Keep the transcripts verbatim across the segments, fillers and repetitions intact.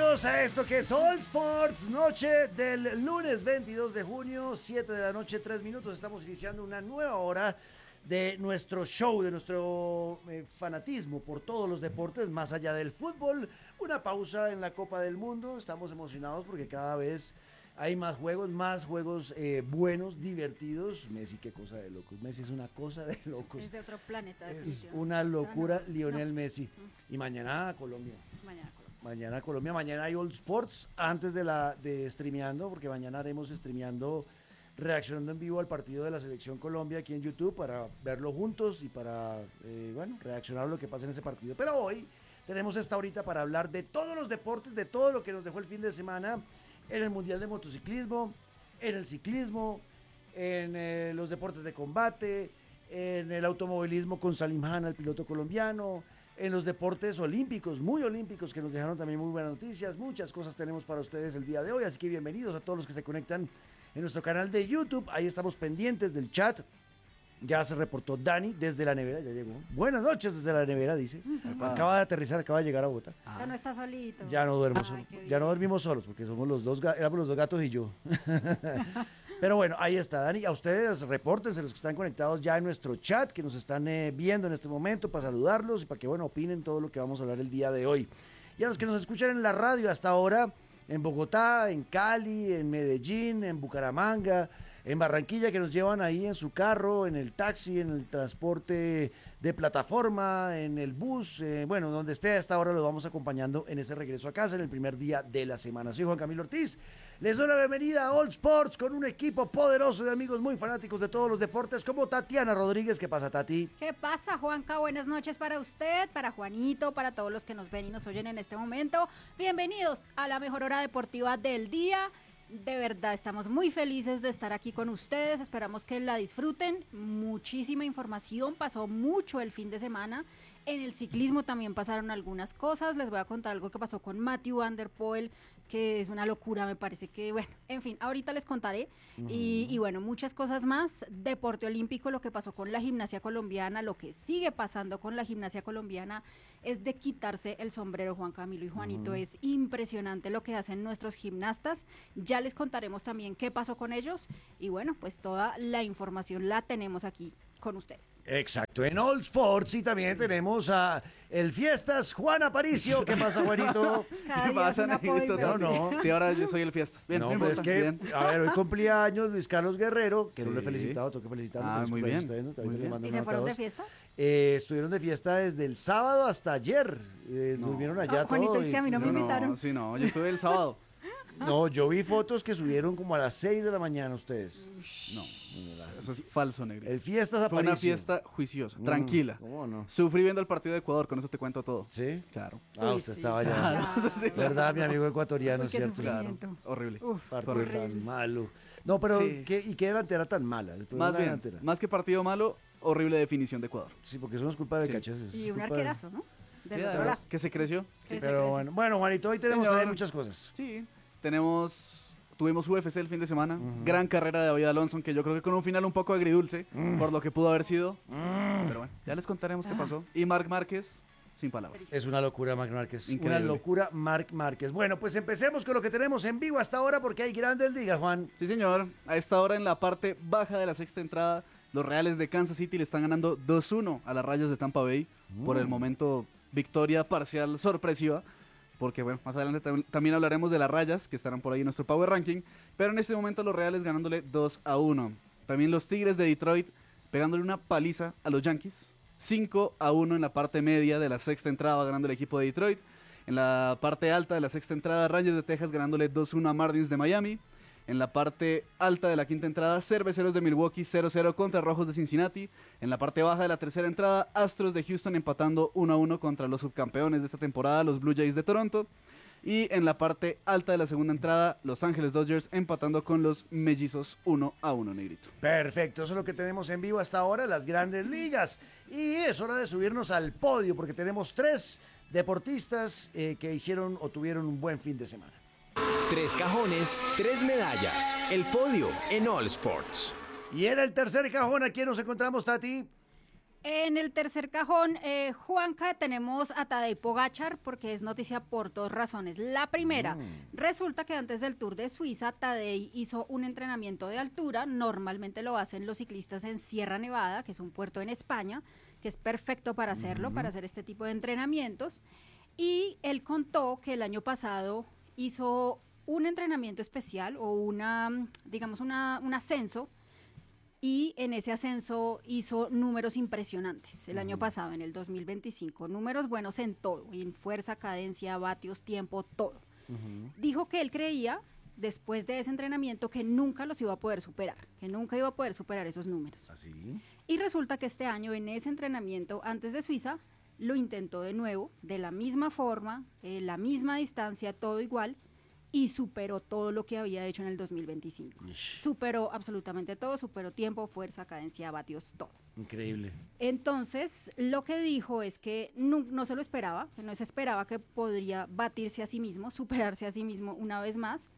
Bienvenidos a esto que es All Sports, noche del lunes veintidós de junio, siete de la noche, tres minutos. Estamos iniciando una nueva hora de nuestro show, de nuestro eh, fanatismo por todos los deportes, más allá del fútbol. Una pausa en la Copa del Mundo. Estamos emocionados porque cada vez hay más juegos, más juegos eh, buenos, divertidos. Messi, qué cosa de locos. Messi es una cosa de locos. Es de otro planeta. Es una locura, no, no, Lionel no. Messi. Y mañana Colombia. Mañana Colombia. Mañana Colombia, mañana hay All Sports antes de la de streameando, porque mañana haremos streameando, reaccionando en vivo al partido de la Selección Colombia aquí en YouTube para verlo juntos y para, eh, bueno, reaccionar a lo que pasa en ese partido. Pero hoy tenemos esta horita para hablar de todos los deportes, de todo lo que nos dejó el fin de semana en el Mundial de Motociclismo, en el ciclismo, en eh, los deportes de combate, en el automovilismo con Salim Hanna, el piloto colombiano, en los deportes olímpicos, muy olímpicos, que nos dejaron también muy buenas noticias. Muchas cosas tenemos para ustedes el día de hoy, así que bienvenidos a todos los que se conectan en nuestro canal de YouTube. Ahí estamos pendientes del chat. Ya se reportó Dani desde la nevera, ya llegó. Buenas noches desde la nevera, dice. Acaba de aterrizar, acaba de llegar a Bogotá. Ah. Ya no está solito. Ya no duermo Ay, solo. qué bien. Ya no dormimos solos, porque somos los dos, ga- éramos los dos gatos y yo. Pero bueno, ahí está, Dani. A ustedes, repórtense los que están conectados ya en nuestro chat, que nos están eh, viendo en este momento, para saludarlos y para que, bueno, opinen todo lo que vamos a hablar el día de hoy. Y a los que nos escuchan en la radio hasta ahora, en Bogotá, en Cali, en Medellín, en Bucaramanga, en Barranquilla, que nos llevan ahí en su carro, en el taxi, en el transporte de plataforma, en el bus, eh, bueno, donde esté hasta ahora los vamos acompañando en ese regreso a casa en el primer día de la semana. Soy Juan Camilo Ortiz, les doy la bienvenida a All Sports con un equipo poderoso de amigos muy fanáticos de todos los deportes, como Tatiana Rodríguez. ¿Qué pasa, Tati? ¿Qué pasa, Juanca? Buenas noches para usted, para Juanito, para todos los que nos ven y nos oyen en este momento. Bienvenidos a la mejor hora deportiva del día. De verdad, estamos muy felices de estar aquí con ustedes. Esperamos que la disfruten. Muchísima información. Pasó mucho el fin de semana. En el ciclismo también pasaron algunas cosas. Les voy a contar algo que pasó con Matthew Van Der Poel, que es una locura, me parece que, bueno, en fin, ahorita les contaré. Uh-huh. y, y bueno, muchas cosas más. Deporte olímpico, lo que pasó con la gimnasia colombiana, lo que sigue pasando con la gimnasia colombiana es de quitarse el sombrero, Juan Camilo y Juanito. Uh-huh. Es impresionante lo que hacen nuestros gimnastas. Ya les contaremos también qué pasó con ellos. Y bueno, pues toda la información la tenemos aquí con ustedes. Exacto, en All Sports y también tenemos a el Fiestas Juan Aparicio. ¿Qué pasa, Juanito? Cada ¿Qué día pasa, es una negrito? polla. No, no. Sí, ahora yo soy el Fiestas. Bien, no, bien, pero es que, bien. a ver, hoy cumplía años Luis Carlos Guerrero, que no Sí. lo he felicitado, tengo que felicitarlo. Ah, por su muy cumpleaños, bien, está viendo, ahorita muy le bien. mando ¿Y un se fueron de altavoz. fiesta? Eh, estuvieron de fiesta desde el sábado hasta ayer. Eh, No. Durmieron allá Ah, Juanito, todo es y- que a mí no me No, invitaron. no, sí, no, yo estuve el sábado. No, yo vi fotos que subieron como a las seis de la mañana ustedes. No, eso es falso, negrito. El Fiestas Fue Aparicio. una fiesta juiciosa, Mm, tranquila. ¿Cómo no? Sufrí viendo el partido de Ecuador, con eso te cuento todo. ¿Sí? Claro. Ah, Uy, usted sí, estaba allá. claro. ¿Verdad, mi amigo ecuatoriano, Uy, qué cierto? sufrimiento. Claro, horrible. Uf, Partido horrible. tan malo. No, pero Sí. ¿qué, ¿y qué delantera tan mala? Después Más una bien, delantera. más que partido malo, horrible definición de Ecuador. Sí, porque eso no es culpa de Sí. Cacheses. y es un culpa de- arquerazo, ¿no? Del Sí, otro además, lado. que se creció. Que se Pero crece. bueno, bueno, Juanito, hoy tenemos Señor. también muchas cosas. Sí, tenemos, tuvimos U F C el fin de semana, Ujú. gran carrera de David Alonso, que yo creo que con un final un poco agridulce, Mm. por lo que pudo haber sido, pero bueno, ya les contaremos qué Ah. pasó. Y Marc Márquez, sin palabras. Triste. Es una locura, Marc Márquez. Increíble. Una locura, Marc Márquez. Bueno, pues empecemos con lo que tenemos en vivo hasta ahora, porque hay grandes ligas, Juan. Sí, señor, a esta hora en la parte baja de la sexta entrada, los Reales de Kansas City le están ganando dos uno a las Rayas de Tampa Bay, por el momento victoria parcial sorpresiva, porque bueno, más adelante tam- también hablaremos de las Rayas, que estarán por ahí en nuestro Power Ranking, pero en este momento los Reales ganándole dos a uno. También los Tigres de Detroit pegándole una paliza a los Yankees, cinco a uno en la parte media de la sexta entrada, va ganando el equipo de Detroit. En la parte alta de la sexta entrada, Rangers de Texas ganándole dos uno a Marlins de Miami. En la parte alta de la quinta entrada, Cerveceros de Milwaukee cero cero contra Rojos de Cincinnati. En la parte baja de la tercera entrada, Astros de Houston empatando uno a uno contra los subcampeones de esta temporada, los Blue Jays de Toronto. Y en la parte alta de la segunda entrada, Los Ángeles Dodgers empatando con los Mellizos uno a uno, negrito. Perfecto, eso es lo que tenemos en vivo hasta ahora, las grandes ligas. Y es hora de subirnos al podio, porque tenemos tres deportistas eh, que hicieron o tuvieron un buen fin de semana. Tres cajones, tres medallas. El podio en All Sports. Y en el tercer cajón, ¿a quién nos encontramos, Tati? En el tercer cajón, eh, Juanca, tenemos a Tadej Pogačar, porque es noticia por dos razones. La primera, Mm. resulta que antes del Tour de Suiza, Tadej hizo un entrenamiento de altura. Normalmente lo hacen los ciclistas en Sierra Nevada, que es un puerto en España, que es perfecto para hacerlo, para hacer este tipo de entrenamientos. Y él contó que el año pasado hizo un entrenamiento especial o una, digamos, una, un ascenso, y en ese ascenso hizo números impresionantes el año pasado, en el dos mil veinticinco, números buenos en todo, en fuerza, cadencia, vatios, tiempo, todo. Ujú. Dijo que él creía, después de ese entrenamiento, que nunca los iba a poder superar, que nunca iba a poder superar esos números. ¿Así? Y resulta que este año, en ese entrenamiento antes de Suiza, lo intentó de nuevo, de la misma forma, eh, la misma distancia, todo igual, y superó todo lo que había hecho en el dos mil veinticinco. Ish. Superó absolutamente todo, superó tiempo, fuerza, cadencia, vatios, todo. Increíble. Entonces, lo que dijo es que no, no se lo esperaba, que no se esperaba que podría batirse a sí mismo, superarse a sí mismo una vez más,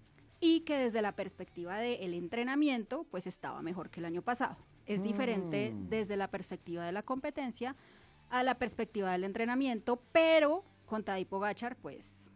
y que desde la perspectiva del entrenamiento, pues estaba mejor que el año pasado. Es diferente Mm. desde la perspectiva de la competencia a la perspectiva del entrenamiento, pero con Tadej Pogačar, pues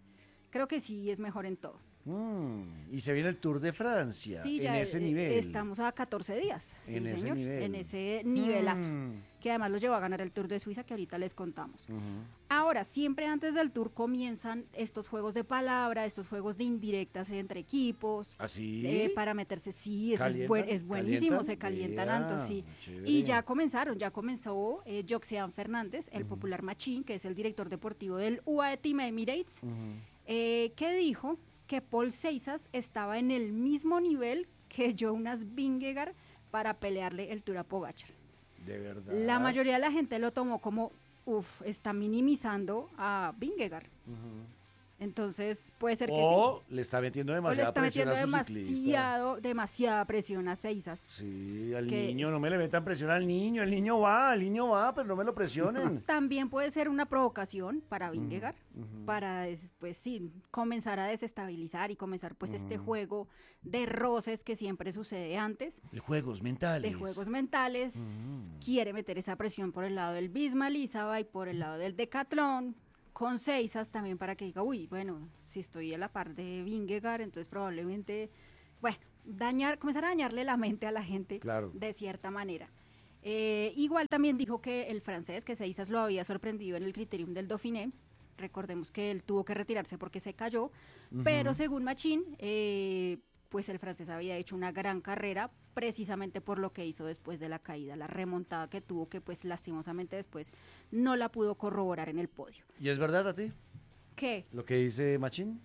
creo que sí es mejor en todo. Mm, Y se viene el Tour de Francia Sí, en ya ese eh, nivel. estamos a catorce días, sí, En ese señor, nivel. en ese nivelazo, Mm. que además lo llevó a ganar el Tour de Suiza, que ahorita les contamos. Ujú. Ahora, siempre antes del Tour comienzan estos juegos de palabra, estos juegos de indirectas entre equipos, ¿Así? eh, para meterse, sí, eso es, ¿Calientan? buen- es buenísimo, ¿Calientan? se calientan Vea, tanto, sí. chévere. Y ya comenzaron, ya comenzó eh, Joxean Fernández, el Ujú. popular Machín, que es el director deportivo del U A E Team Emirates, Ujú. eh, que dijo que Paul Seisas estaba en el mismo nivel que Jonas Vingegaard para pelearle el Tour a Pogačar. De verdad. La mayoría de la gente lo tomó como, uff, está minimizando a Vingegaard. Ujú. Entonces, puede ser que sí. O le está metiendo O le demasiada está presión metiendo a su ciclista. demasiado, demasiada presión a Seisas. Sí, al que- niño, no me le metan presión al niño. El niño va, el niño va, pero no me lo presionen. También puede ser una provocación para Vingegaard, Ujú. para, des- pues sí, comenzar a desestabilizar y comenzar pues este Ujú. juego de roces que siempre sucede antes, De juegos mentales. de juegos mentales. Ujú. Quiere meter esa presión por el lado del Bisma Lizaba y por el lado del Decathlon, con Seisas también, para que diga, uy, bueno, si estoy a la par de Vingegaard, entonces probablemente, bueno, dañar, comenzar a dañarle la mente a la gente Claro. de cierta manera. Eh, igual también dijo que el francés, que Seisas lo había sorprendido en el Criterium del Dauphiné. Recordemos que él tuvo que retirarse porque se cayó, pero según Machín, eh, pues el francés había hecho una gran carrera precisamente por lo que hizo después de la caída, la remontada que tuvo, que pues lastimosamente después no la pudo corroborar en el podio. ¿Y es verdad a ti ¿Qué? lo que dice Machín?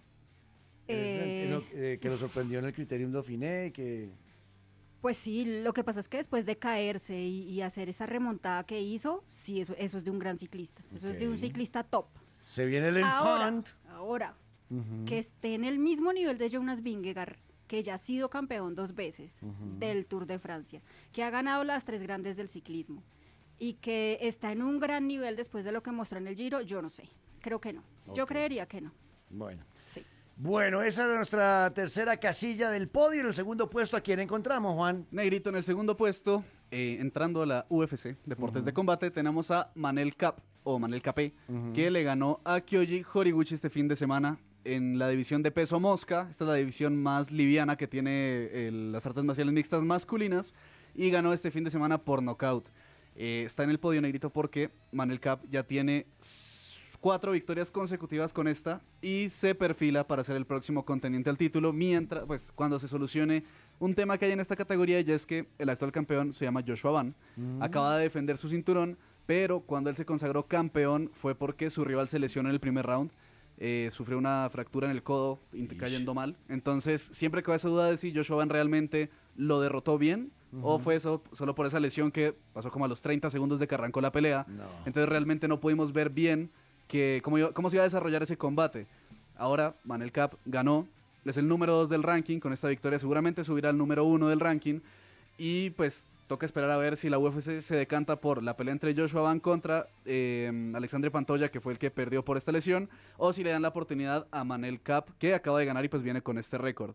En ese Eh, sentido, eh, que lo sorprendió en el Criterium Dauphiné y que... Pues sí, lo que pasa es que después de caerse y, y hacer esa remontada que hizo, sí, eso, eso es de un gran ciclista, eso es de un Ok. ciclista top. Se viene el Ahora, Enfant. ahora, Ujú. que esté en el mismo nivel de Jonas Vingegaard, que ya ha sido campeón dos veces Ujú. del Tour de Francia, que ha ganado las tres grandes del ciclismo y que está en un gran nivel después de lo que mostró en el Giro, yo no sé, creo que no. Yo Ok. creería que no, Bueno. sí. Bueno, esa es nuestra tercera casilla del podio. En el segundo puesto, ¿a quién encontramos, Juan? Negrito en el segundo puesto, eh, entrando a la U F C, Deportes de Combate, tenemos a Manel Cap, o Manel Capé, Ujú. que le ganó a Kyoji Horiguchi este fin de semana en la división de peso mosca. Esta es la división más liviana que tiene el- las artes marciales mixtas masculinas, y ganó este fin de semana por nocaut. Eh, está en el podio, Negrito, porque Manel Cap ya tiene s- cuatro victorias consecutivas con esta y se perfila para ser el próximo contendiente al título, mientras, pues, cuando se solucione un tema que hay en esta categoría, ya es que el actual campeón se llama Joshua Van, acaba de defender su cinturón, pero cuando él se consagró campeón fue porque su rival se lesionó en el primer round, eh, sufrió una fractura en el codo, int- Ish. cayendo mal. Entonces, siempre quedó esa duda de si Joshua Van realmente lo derrotó bien o fue eso solo por esa lesión que pasó como a los treinta segundos de que arrancó la pelea. No. Entonces, realmente no pudimos ver bien que cómo, iba- cómo se iba a desarrollar ese combate. Ahora, Manel Cap ganó, es el número dos del ranking, con esta victoria seguramente subirá al número uno del ranking, y pues toca esperar a ver si la U F C se decanta por la pelea entre Joshua Van contra eh, Alexandre Pantoja, que fue el que perdió por esta lesión, o si le dan la oportunidad a Manel Cap, que acaba de ganar y pues viene con este récord.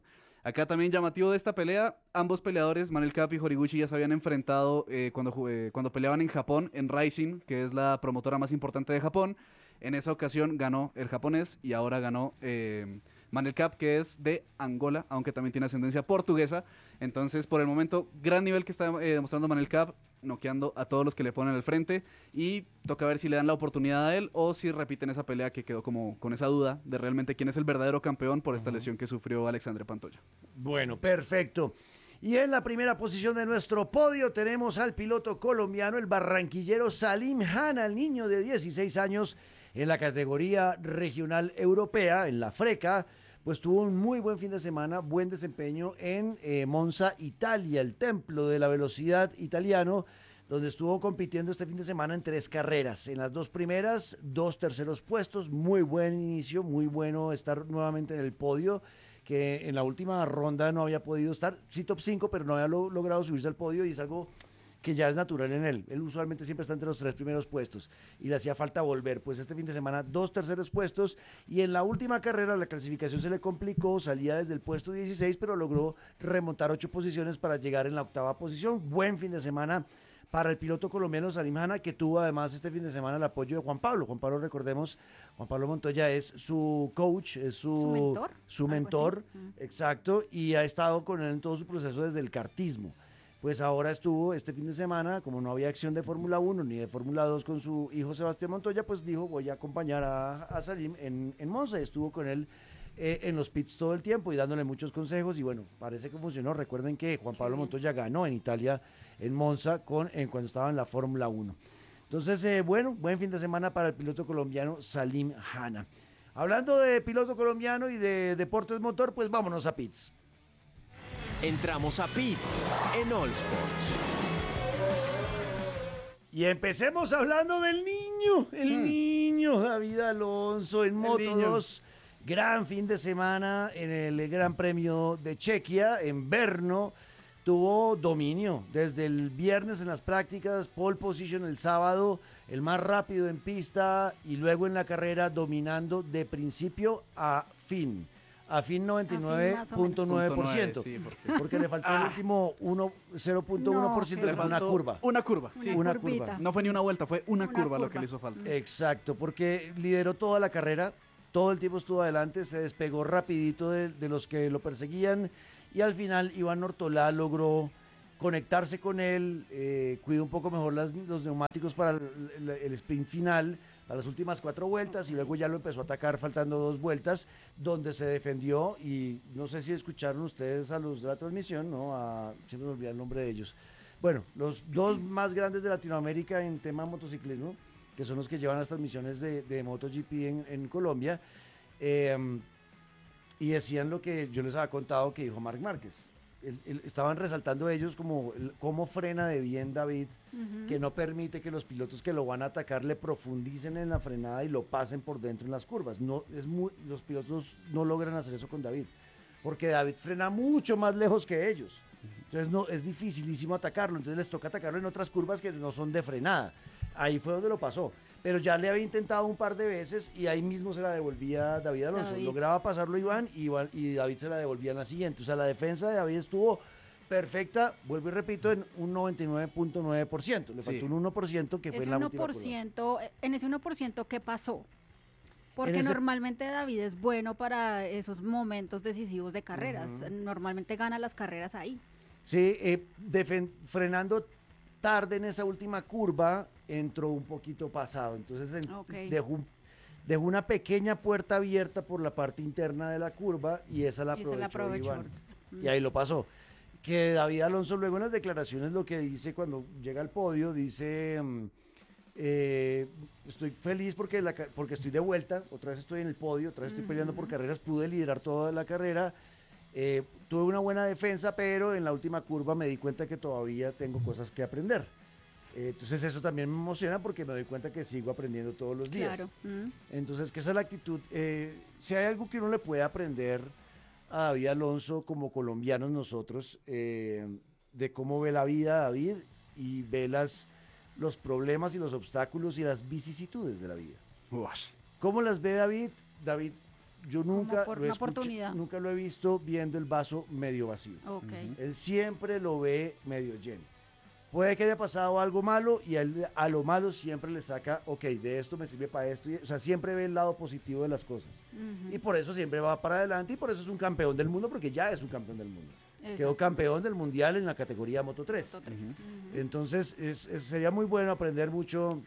Acá también llamativo de esta pelea, ambos peleadores, Manel Kape y Horiguchi, ya se habían enfrentado eh, cuando, jugué- cuando peleaban en Japón, en Rising, que es la promotora más importante de Japón. En esa ocasión ganó el japonés y ahora ganó eh, Manel Kape, que es de Angola, aunque también tiene ascendencia portuguesa. Entonces, por el momento, gran nivel que está eh, demostrando Manel Kape, noqueando a todos los que le ponen al frente, y toca ver si le dan la oportunidad a él o si repiten esa pelea que quedó como con esa duda de realmente quién es el verdadero campeón por esta lesión que sufrió Alexandre Pantoja. Bueno, perfecto. Y en la primera posición de nuestro podio tenemos al piloto colombiano, el barranquillero Salim Hanna, el niño de dieciséis años en la categoría regional europea, en la FRECA, pues tuvo un muy buen fin de semana, buen desempeño en eh, Monza, Italia, el templo de la velocidad italiano, donde estuvo compitiendo este fin de semana en tres carreras. En las dos primeras, dos terceros puestos, muy buen inicio, muy bueno estar nuevamente en el podio, que en la última ronda no había podido estar, sí top cinco, pero no había lo, logrado subirse al podio y es algo que ya es natural en él. Él usualmente siempre está entre los tres primeros puestos y le hacía falta volver. Pues este fin de semana dos terceros puestos y en la última carrera la clasificación se le complicó, salía desde el puesto dieciséis, pero logró remontar ocho posiciones para llegar en la octava posición. Buen fin de semana para el piloto colombiano Salim Hanna, que tuvo además este fin de semana el apoyo de Juan Pablo. Juan Pablo, recordemos, Juan Pablo Montoya es su coach, es su, ¿Su mentor? su Algo mentor, así. Mm. exacto, y ha estado con él en todo su proceso desde el kartismo. Pues ahora estuvo este fin de semana, como no había acción de Fórmula uno ni de Fórmula dos con su hijo Sebastián Montoya, pues dijo, voy a acompañar a, a Salim en, en Monza. Estuvo con él eh, en los pits todo el tiempo y dándole muchos consejos y bueno, parece que funcionó. Recuerden que Juan Pablo Montoya ganó en Italia, en Monza, con, en, cuando estaba en la Fórmula uno. Entonces, eh, bueno, buen fin de semana para el piloto colombiano Salim Hanna. Hablando de piloto colombiano y de deportes motor, pues vámonos a pits. Entramos a pits en All Sports. Y empecemos hablando del niño, el Hmm. niño David Alonso en Moto niño. dos. Gran fin de semana en el Gran Premio de Chequia, en Brno. Tuvo dominio desde el viernes en las prácticas, pole position el sábado, el más rápido en pista y luego en la carrera dominando de principio a fin. A fin noventa y nueve punto nueve por ciento. Sí, porque Porque le faltó el último uno- cero punto uno por ciento No, que que fue una faltó curva. Una curva, sí. Una una curvita. curva. No fue ni una vuelta, fue una, Una curva, lo curva. que le hizo falta. Exacto, porque lideró toda la carrera, todo el tiempo estuvo adelante, se despegó rapidito de, de los que lo perseguían y al final Iván Ortolá logró conectarse con él, eh, cuidó un poco mejor las- los neumáticos para el, el- el sprint final, para las últimas cuatro vueltas y luego ya lo empezó a atacar faltando dos vueltas, donde se defendió y no sé si escucharon ustedes a los de la transmisión, ¿no? A, siempre me olvida el nombre de ellos. Bueno, los dos más grandes de Latinoamérica en tema motociclismo, que son los que llevan las transmisiones de, de MotoGP en, en Colombia, eh, y decían lo que yo les había contado que dijo Marc Márquez. El- el- estaban resaltando ellos como el- cómo frena de bien David, Ujú. que no permite que los pilotos que lo van a atacar le profundicen en la frenada y lo pasen por dentro en las curvas. No, es muy, los pilotos no logran hacer eso con David, porque David frena mucho más lejos que ellos. Entonces no, es dificilísimo atacarlo, entonces les toca atacarlo en otras curvas que no son de frenada. Ahí fue donde lo pasó, pero ya le había intentado un par de veces y ahí mismo se la devolvía David Alonso. David. Lograba pasarlo Iván y, Iván y David se la devolvía en la siguiente. O sea, la defensa de David estuvo perfecta, vuelvo y repito, en un noventa y nueve punto nueve por ciento. Le Sí. faltó un uno por ciento que fue Ese en la uno última por curva. ciento, en ese uno por ciento, ¿qué pasó? Porque ese- normalmente David es bueno para esos momentos decisivos de carreras. Normalmente gana las carreras ahí. Sí, eh, defen- frenando tarde en esa última curva, entró un poquito pasado. Entonces en- Ok. dejó, un- dejó una pequeña puerta abierta por la parte interna de la curva y esa la Y se la aprovechó, aprovechó. Iván. Y ahí lo pasó. Que David Alonso luego en las declaraciones lo que dice cuando llega al podio, dice, mm, eh, estoy feliz porque, la ca- porque estoy de vuelta, otra vez estoy en el podio, otra vez estoy peleando por carreras, pude liderar toda la carrera, eh, tuve una buena defensa, pero en la última curva me di cuenta que todavía tengo cosas que aprender. Eh, entonces eso también me emociona porque me doy cuenta que sigo aprendiendo todos los días. Claro. Mm. Entonces, que esa es la actitud. Eh, si hay algo que uno le puede aprender a David Alonso como colombianos nosotros, eh, de cómo ve la vida David y ve las, los problemas y los obstáculos y las vicisitudes de la vida. Uash. ¿Cómo las ve David? David yo nunca, por lo he una escucha- oportunidad. nunca lo he visto viendo el vaso medio vacío. Ok. Él siempre lo ve medio lleno. Puede que haya pasado algo malo y a, él- a lo malo siempre le saca, ok, de esto me sirve para esto. y- o sea, siempre ve el lado positivo de las cosas. Ujú. Y por eso siempre va para adelante y por eso es un campeón del mundo, porque ya es un campeón del mundo. Quedó Exacto. campeón del mundial en la categoría Moto tres. Moto tres. Ujú. Entonces, es- es- sería muy bueno aprender mucho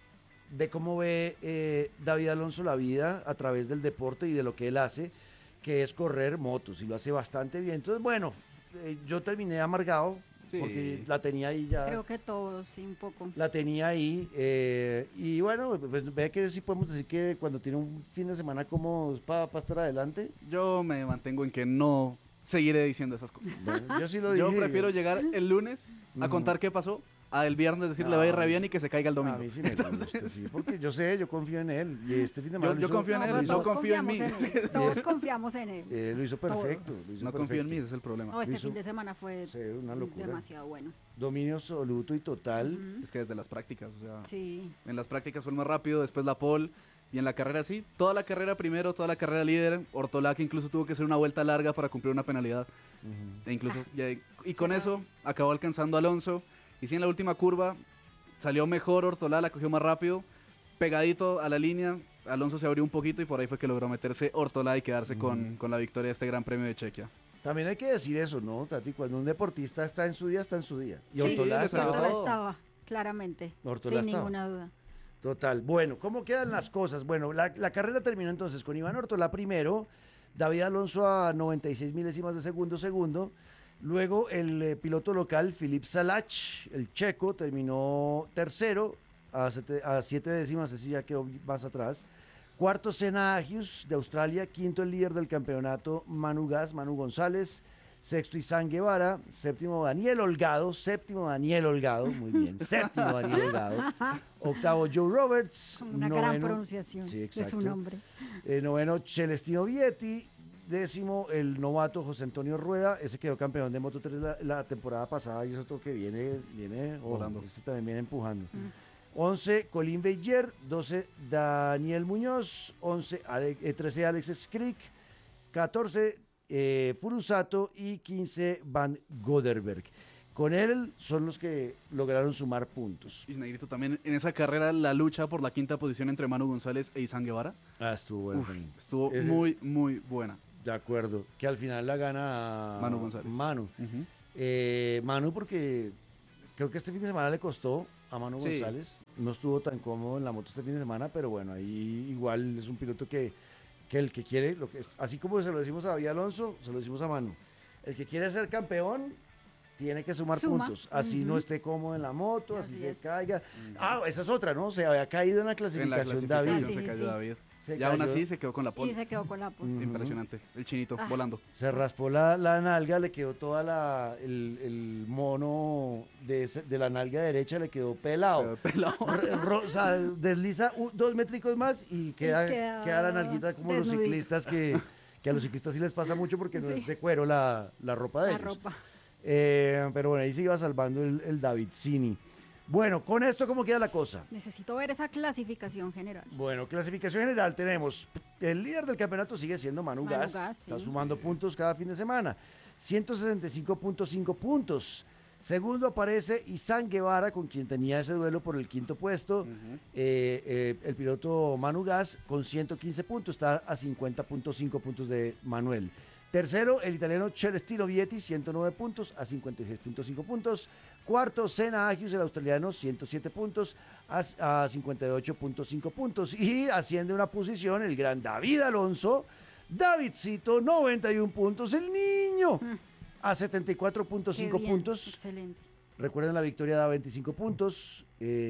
de cómo ve eh, David Alonso la vida a través del deporte y de lo que él hace, que es correr motos, y lo hace bastante bien. Entonces, bueno, eh, yo terminé amargado, Sí. porque la tenía ahí ya. Creo que todos, sí, un poco. La tenía ahí, eh, y bueno, pues ve que sí podemos decir que cuando tiene un fin de semana como para estar adelante. Yo me mantengo en que no seguiré diciendo esas cosas. Bueno, yo sí lo dije. Yo prefiero llegar el lunes a Ujú. contar qué pasó, a el viernes decirle No, va a ir re a mí bien sí- y que se caiga el domingo. A mí sí me gusta, sí, porque yo sé, yo confío en él. Y este fin de semana Yo- lo yo hizo- confío en él, pero no todos confío en confiamos mí. él. Todos confiamos en él. eh, lo hizo perfecto. lo hizo No confío en mí, perfecto. ese es el problema. No, este hizo- fin de semana fue Sí, una locura. demasiado bueno. Dominio absoluto y total. Ujú. Es que desde las prácticas, o sea, Sí. en las prácticas fue el más rápido, después la pole, y en la carrera sí, toda la carrera primero, toda la carrera líder, Ortolá que incluso tuvo que hacer una vuelta larga para cumplir una penalidad, Ujú. e incluso, y, y con eso acabó alcanzando a Alonso, y sí en la última curva salió mejor Ortolá, la cogió más rápido, pegadito a la línea, Alonso se abrió un poquito y por ahí fue que logró meterse Ortolá y quedarse con, con la victoria de este Gran Premio de Chequia. También hay que decir eso, ¿no, Tati? Cuando un deportista está en su día, está en su día. Y Sí, Ortolá le estaba- salió Ortolá todo. estaba, claramente. Ortolá sin estaba. ninguna duda. Total. Bueno, ¿cómo quedan las cosas? Bueno, la, la carrera terminó entonces con Iván Ortolá primero, David Alonso a noventa y seis milésimas de segundo, segundo. Luego el eh, piloto local, Filip Salach, el checo, terminó tercero a, sete- a siete décimas, así ya quedó más atrás. Cuarto, Senna Agius de Australia. Quinto, el líder del campeonato, Manu Gas, Manu González. Sexto, Izán Guevara. Séptimo, Daniel Holgado. Séptimo, Daniel Holgado. Muy bien. Séptimo, Daniel Holgado. Octavo, Joe Roberts. Con una gran Noveno- pronunciación Sí, de exacto. su nombre. Eh, noveno, Celestino Vietti. Décimo, el novato José Antonio Rueda. Ese quedó campeón de Moto tres la, la temporada pasada y es otro que viene, viene oh, Volando. Este también viene empujando. Mm. once, Colin Beyer. doce, Daniel Muñoz. once, Ale- eh, trece, Alex Skrik. catorce, eh, Furusato. Y quince, Van Goderberg. Con él son los que lograron sumar puntos. Y Negrito, también en esa carrera la lucha por la quinta posición entre Manu González e Izán Guevara Ah, estuvo bueno. uf, también. estuvo Ese- muy, muy buena. De acuerdo. Que al final la gana Manu González. Manu. Ujú. Eh, Manu, porque creo que este fin de semana le costó a Manu Sí. González. No estuvo tan cómodo en la moto este fin de semana, pero bueno, ahí igual es un piloto que, que el que quiere, lo que, así como se lo decimos a David Alonso, se lo decimos a Manu. El que quiere ser campeón tiene que sumar Suma. puntos. Así Ujú. no esté cómodo en la moto, así, Así se es. caiga. Ah, esa es otra, ¿no? Se había caído en la En la clasificación, clasificación David. Ah, se sí, cayó sí. David. Se y aún cayó. así se quedó con la pole. Y se quedó con la pole. Ujú. Impresionante. El chinito Ah. volando. Se raspó la, la nalga, le quedó toda la, el, el mono de, ese- de la nalga derecha, le quedó pelado. Pero pelado. Re- ro- o sea, desliza u- dos métricos más y queda, queda queda la nalguita como los desnudito. ciclistas que, que a los ciclistas sí les pasa mucho porque no Sí. es de cuero la, la ropa de La ellos. ropa. Eh, pero bueno, ahí se iba salvando el, el David Cini. Bueno, con esto, ¿cómo queda la cosa? Necesito ver esa clasificación general. Bueno, clasificación general tenemos. El líder del campeonato sigue siendo Manu, Manu Gas. Gas, Está sí. sumando puntos cada fin de semana. ciento sesenta y cinco punto cinco puntos. Segundo aparece Izán Guevara, con quien tenía ese duelo por el quinto puesto. Ujú. Eh, eh, el piloto Manu Gas con ciento quince puntos, está a cincuenta punto cinco puntos de Manuel. Tercero, el italiano Celestino Vietti, ciento nueve puntos a cincuenta y seis punto cinco puntos. Cuarto, Senna Agius, el australiano, ciento siete puntos a, a cincuenta y ocho punto cinco puntos. Y asciende una posición el gran David Alonso, Davidcito, noventa y uno puntos, el niño, Mm. a setenta y cuatro punto Qué cinco bien, puntos. Excelente. Recuerden, la victoria da veinticinco puntos.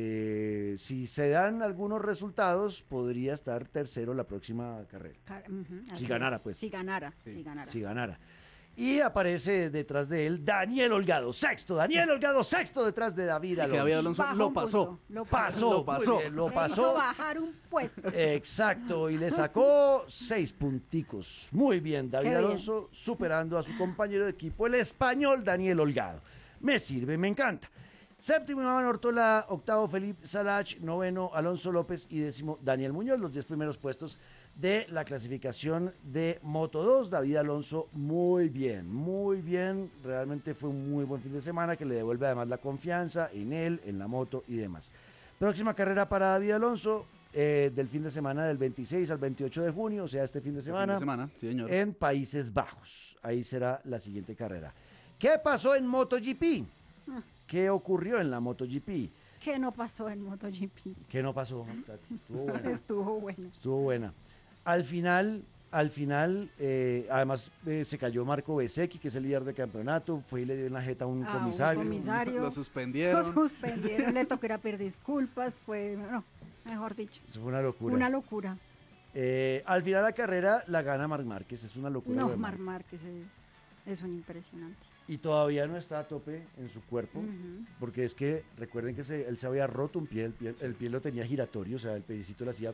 Eh, si se dan algunos resultados, podría estar tercero la próxima carrera, Car- ujú, así ganara, es. pues. Si ganara, Sí. si ganara. si ganara. Y aparece detrás de él Daniel Holgado, sexto. Daniel Holgado, sexto detrás de David Que Alonso. David Alonso Baja lo un pasó. punto, Lo Pasó, Lo pasó. muy bien, lo Le hizo pasó. bajar un puesto. Exacto, y le sacó seis punticos. Muy bien, David Qué bien. Alonso superando a su compañero de equipo, el español Daniel Holgado. Me sirve, me encanta. Séptimo, Iván Ortola. Octavo, Felipe Salach. Noveno, Alonso López. Y décimo, Daniel Muñoz. Los diez primeros puestos de la clasificación de Moto dos. David Alonso muy bien, muy bien, realmente fue un muy buen fin de semana que le devuelve además la confianza en él, en la moto y demás. Próxima carrera para David Alonso eh, del fin de semana del veintiséis al veintiocho de junio, o sea, este fin de semana, Fin de semana, sí, señor. en Países Bajos. Ahí será la siguiente carrera. ¿Qué pasó en MotoGP? ¿Qué ocurrió en la MotoGP? ¿Qué no pasó en MotoGP? ¿Qué no pasó, Tati? Estuvo buena. Estuvo bueno. Estuvo buena. Al final, al final, eh, además eh, se cayó Marco Bezzecchi, que es el líder del campeonato, fue y le dio en la jeta a un A un comisario. comisario. Lo suspendieron. Lo suspendieron, le tocó ir a pedir disculpas, fue, no, mejor dicho, Eso fue una locura. una locura. Eh, al final la carrera la gana Marc Márquez, es una locura. No, de Marc Márquez es, es un impresionante. Y todavía no está a tope en su cuerpo, Ujú. porque es que recuerden que se- él se había roto un pie, el pie, el pie lo tenía giratorio, o sea, el pedicito lo hacía...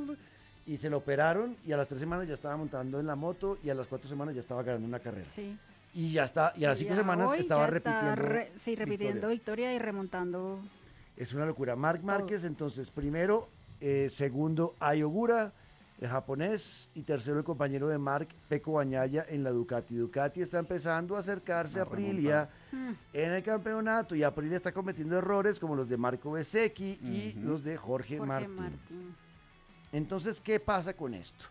Y se lo operaron y a las tres semanas ya estaba montando en la moto y a las cuatro semanas ya estaba ganando una carrera. Sí. Y ya está, y a las cinco Ya semanas hoy estaba ya está repitiendo. re- sí, repitiendo victoria. victoria. y remontando. Es una locura. Marc Márquez, entonces, primero, eh, segundo, Ai Ogura, el japonés, y tercero, el compañero de Marc, Pecco Bagnaia, en la Ducati. Ducati está empezando a acercarse a A Aprilia Mm. en el campeonato, y Aprilia está cometiendo errores como los de Marco Bezzecchi y Ujú. los de Jorge, Jorge Martín. Martín. Entonces, ¿qué pasa con esto?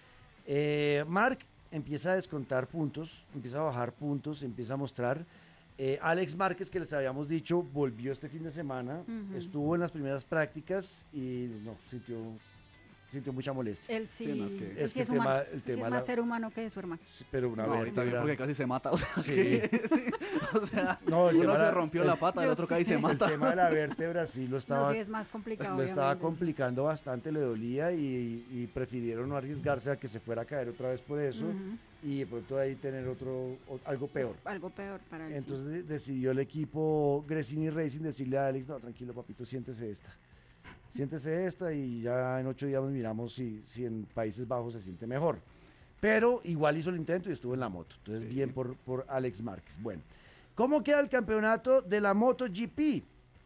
Eh, Marc empieza a descontar puntos, empieza a bajar puntos, empieza a mostrar. Eh, Alex Márquez, que les habíamos dicho, volvió este fin de semana, Ujú. estuvo en las primeras prácticas y no, sintió, sintió mucha molestia. Él sí, Sí, no, es que- él Es sí que es, el tema- humano. el Él sí tema es la- más ser humano que su hermano. Sí, pero una No, y también vértebra- porque casi se mata. O sea, es Sí. que- sí, o sea, No, el uno tema se la- rompió el- la pata, el Yo otro cae y sé. se El mata. tema de la vértebra sí lo estaba, No, sí es más complicado. lo estaba obviamente, sí. complicando bastante, le dolía y, y prefirieron no arriesgarse a que se fuera a caer otra vez por eso Ujú. y de pronto ahí tener otro, o- algo peor. Uf, algo peor para él. sí. Entonces de- decidió el equipo Gresini Racing decirle a Alex, no, tranquilo papito, siéntese esta. Siéntese esta y ya en ocho días nos miramos si, si en Países Bajos se siente mejor. Pero igual hizo el intento y estuvo en la moto. Entonces Sí. bien por, por Alex Márquez. Bueno, ¿cómo queda el campeonato de la MotoGP?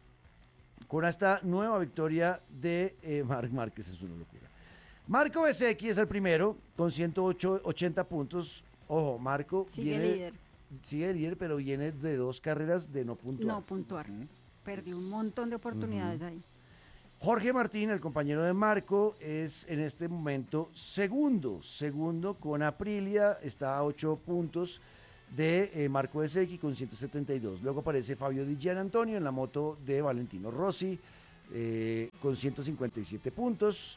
Con esta nueva victoria de eh, Marc Márquez, es una locura. Marco Bezzecchi es el primero con ciento ochenta puntos. Ojo, Marco Sigue viene, líder, sigue líder, pero viene de dos carreras de no puntuar. no puntuar. Perdió un montón de oportunidades ahí. Jorge Martín, el compañero de Marco, es en este momento segundo, segundo con Aprilia, está a ocho puntos de eh, Marco Bezzecchi con ciento setenta y dos. Luego aparece Fabio Di Gianantonio en la moto de Valentino Rossi eh, con ciento cincuenta y siete puntos.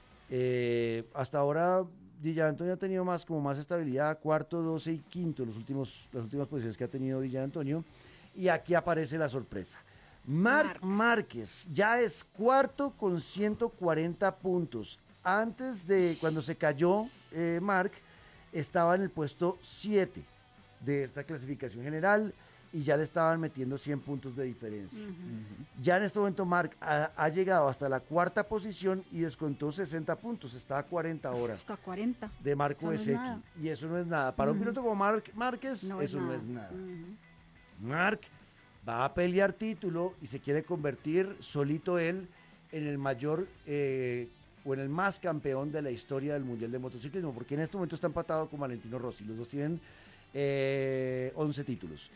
Eh, hasta ahora Di Gianantonio ha tenido más, como más estabilidad, cuarto, doce y quinto, los últimos, las últimas posiciones que ha tenido Di Gianantonio. Y aquí aparece la sorpresa. Marc Marc. Márquez ya es cuarto con ciento cuarenta puntos. Antes de cuando se cayó eh, Marc, estaba en el puesto siete de esta clasificación general y ya le estaban metiendo cien puntos de diferencia. Ujú. Ya en este momento Marc ha, ha llegado hasta la cuarta posición y descontó sesenta puntos, está a cuarenta horas Hasta cuarenta. de Marco Eso no es Bezzecchi. nada. Y eso no es nada. Para un Ujú. piloto como Marc Márquez, No eso es no nada. es nada. Ujú. Marc va a pelear título y se quiere convertir solito él en el mayor eh, o en el más campeón de la historia del Mundial de Motociclismo, porque en este momento está empatado con Valentino Rossi. Los dos tienen eh, once títulos.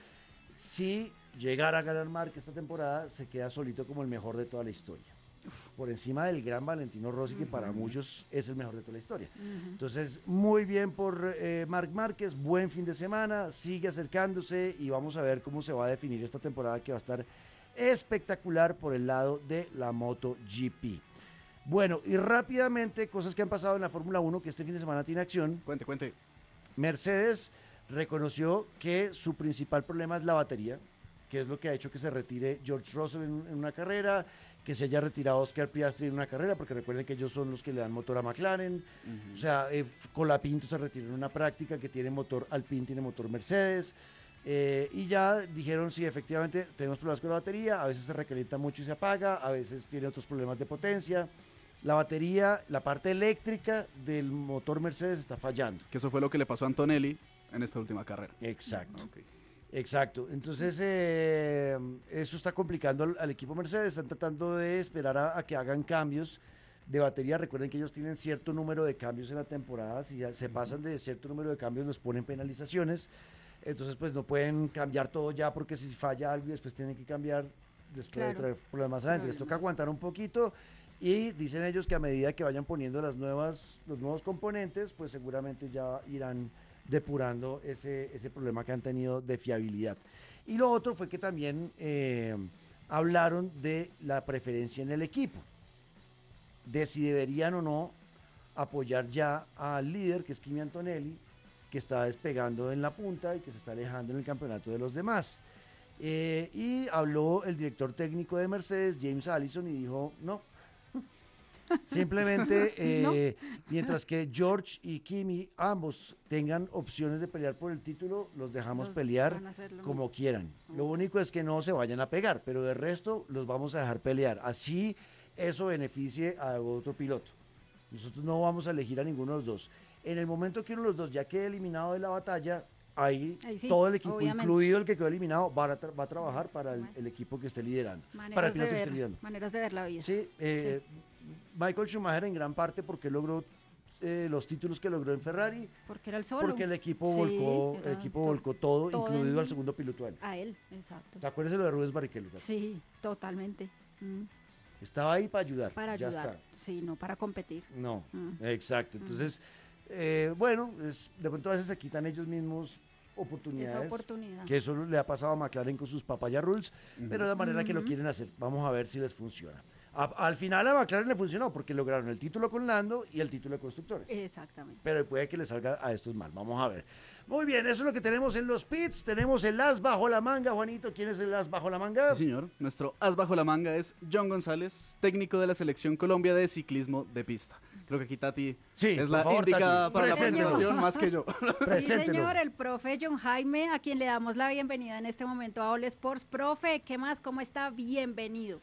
Si llegara a ganar Marc esta temporada, se queda solito como el mejor de toda la historia. Por encima del gran Valentino Rossi, que para muchos es el mejor de toda la historia. Ujú. Entonces, muy bien por eh, Marc Márquez, buen fin de semana, sigue acercándose y vamos a ver cómo se va a definir esta temporada que va a estar espectacular por el lado de la MotoGP. Bueno, y rápidamente, cosas que han pasado en la Fórmula uno, que este fin de semana tiene acción. Cuente, cuente. Mercedes reconoció que su principal problema es la batería, que es lo que ha hecho que se retire George Russell en, en una carrera, que se haya retirado Oscar Piastri en una carrera, porque recuerden que ellos son los que le dan motor a McLaren. Ujú. O sea, eh, Colapinto se retiró en una práctica que tiene motor Alpine, tiene motor Mercedes. eh, y ya dijeron, sí, efectivamente, tenemos problemas con la batería, a veces se recalienta mucho y se apaga, a veces tiene otros problemas de potencia. La batería, la parte eléctrica del motor Mercedes está fallando. Que eso fue lo que le pasó a Antonelli en esta última carrera. Exacto. Ok. Exacto, entonces eh, eso está complicando al, al equipo Mercedes, están tratando de esperar a, a que hagan cambios de batería. Recuerden que ellos tienen cierto número de cambios en la temporada, si ya se pasan de cierto número de cambios les ponen penalizaciones, entonces pues no pueden cambiar todo ya porque si falla algo y después tienen que cambiar, después Claro. de traer problemas adelante, les toca aguantar un poquito y dicen ellos que a medida que vayan poniendo las nuevas, los nuevos componentes, pues seguramente ya irán depurando ese, ese problema que han tenido de fiabilidad. Y lo otro fue que también eh, hablaron de la preferencia en el equipo, de si deberían o no apoyar ya al líder, que es Kimi Antonelli, que está despegando en la punta y que se está alejando en el campeonato de los demás. Eh, y habló el director técnico de Mercedes, James Allison, y dijo, no, simplemente eh, mientras que George y Kimi ambos tengan opciones de pelear por el título, los dejamos Los pelear van a hacer lo como mismo. quieran. Lo único es que no se vayan a pegar, pero de resto los vamos a dejar pelear. Así eso beneficie a otro piloto. Nosotros no vamos a elegir a ninguno de los dos. En el momento que uno de los dos ya quede eliminado de la batalla, ahí, Ahí sí, todo el equipo, obviamente. incluido el que quedó eliminado, va a, tra- va a trabajar para el, el equipo que esté liderando. para el Maneras, piloto de que esté ver, liderando. maneras de ver la vida. Sí, eh, Michael Schumacher en gran parte porque logró eh, los títulos que logró en Ferrari, Porque era el solo. porque el equipo Sí, volcó, el era equipo to- volcó todo, todo incluido en- al segundo piloto a él. A él, exacto. ¿Te acuerdas de lo de Rubens Barrichello? Sí, totalmente. Mm, Estaba ahí para ayudar. Para ya ayudar. está. Sí, no para competir. No, Mm. exacto. Entonces, eh, bueno, es, de pronto a veces se quitan ellos mismos oportunidades. Esa oportunidad. Que eso le ha pasado a McLaren con sus papaya rules, pero de la manera que lo quieren hacer. Vamos a ver si les funciona. A- al final a McLaren le funcionó porque lograron el título con Lando y el título de constructores. Exactamente. Pero puede que le salga a estos mal. Vamos a ver. Muy bien, eso es lo que tenemos en los pits. Tenemos el as bajo la manga, Juanito. ¿Quién es el as bajo la manga? Sí, señor. Nuestro as bajo la manga es John González, técnico de la Selección Colombia de ciclismo de pista. Creo que aquí Tati Sí, es por la favor, indicada Tati, para la preséntelo. presentación más que yo. Sí, Preséntelo. señor, el profe John Jaime, a quien le damos la bienvenida en este momento a All Sports. Profe, ¿qué más? ¿Cómo está? Bienvenido.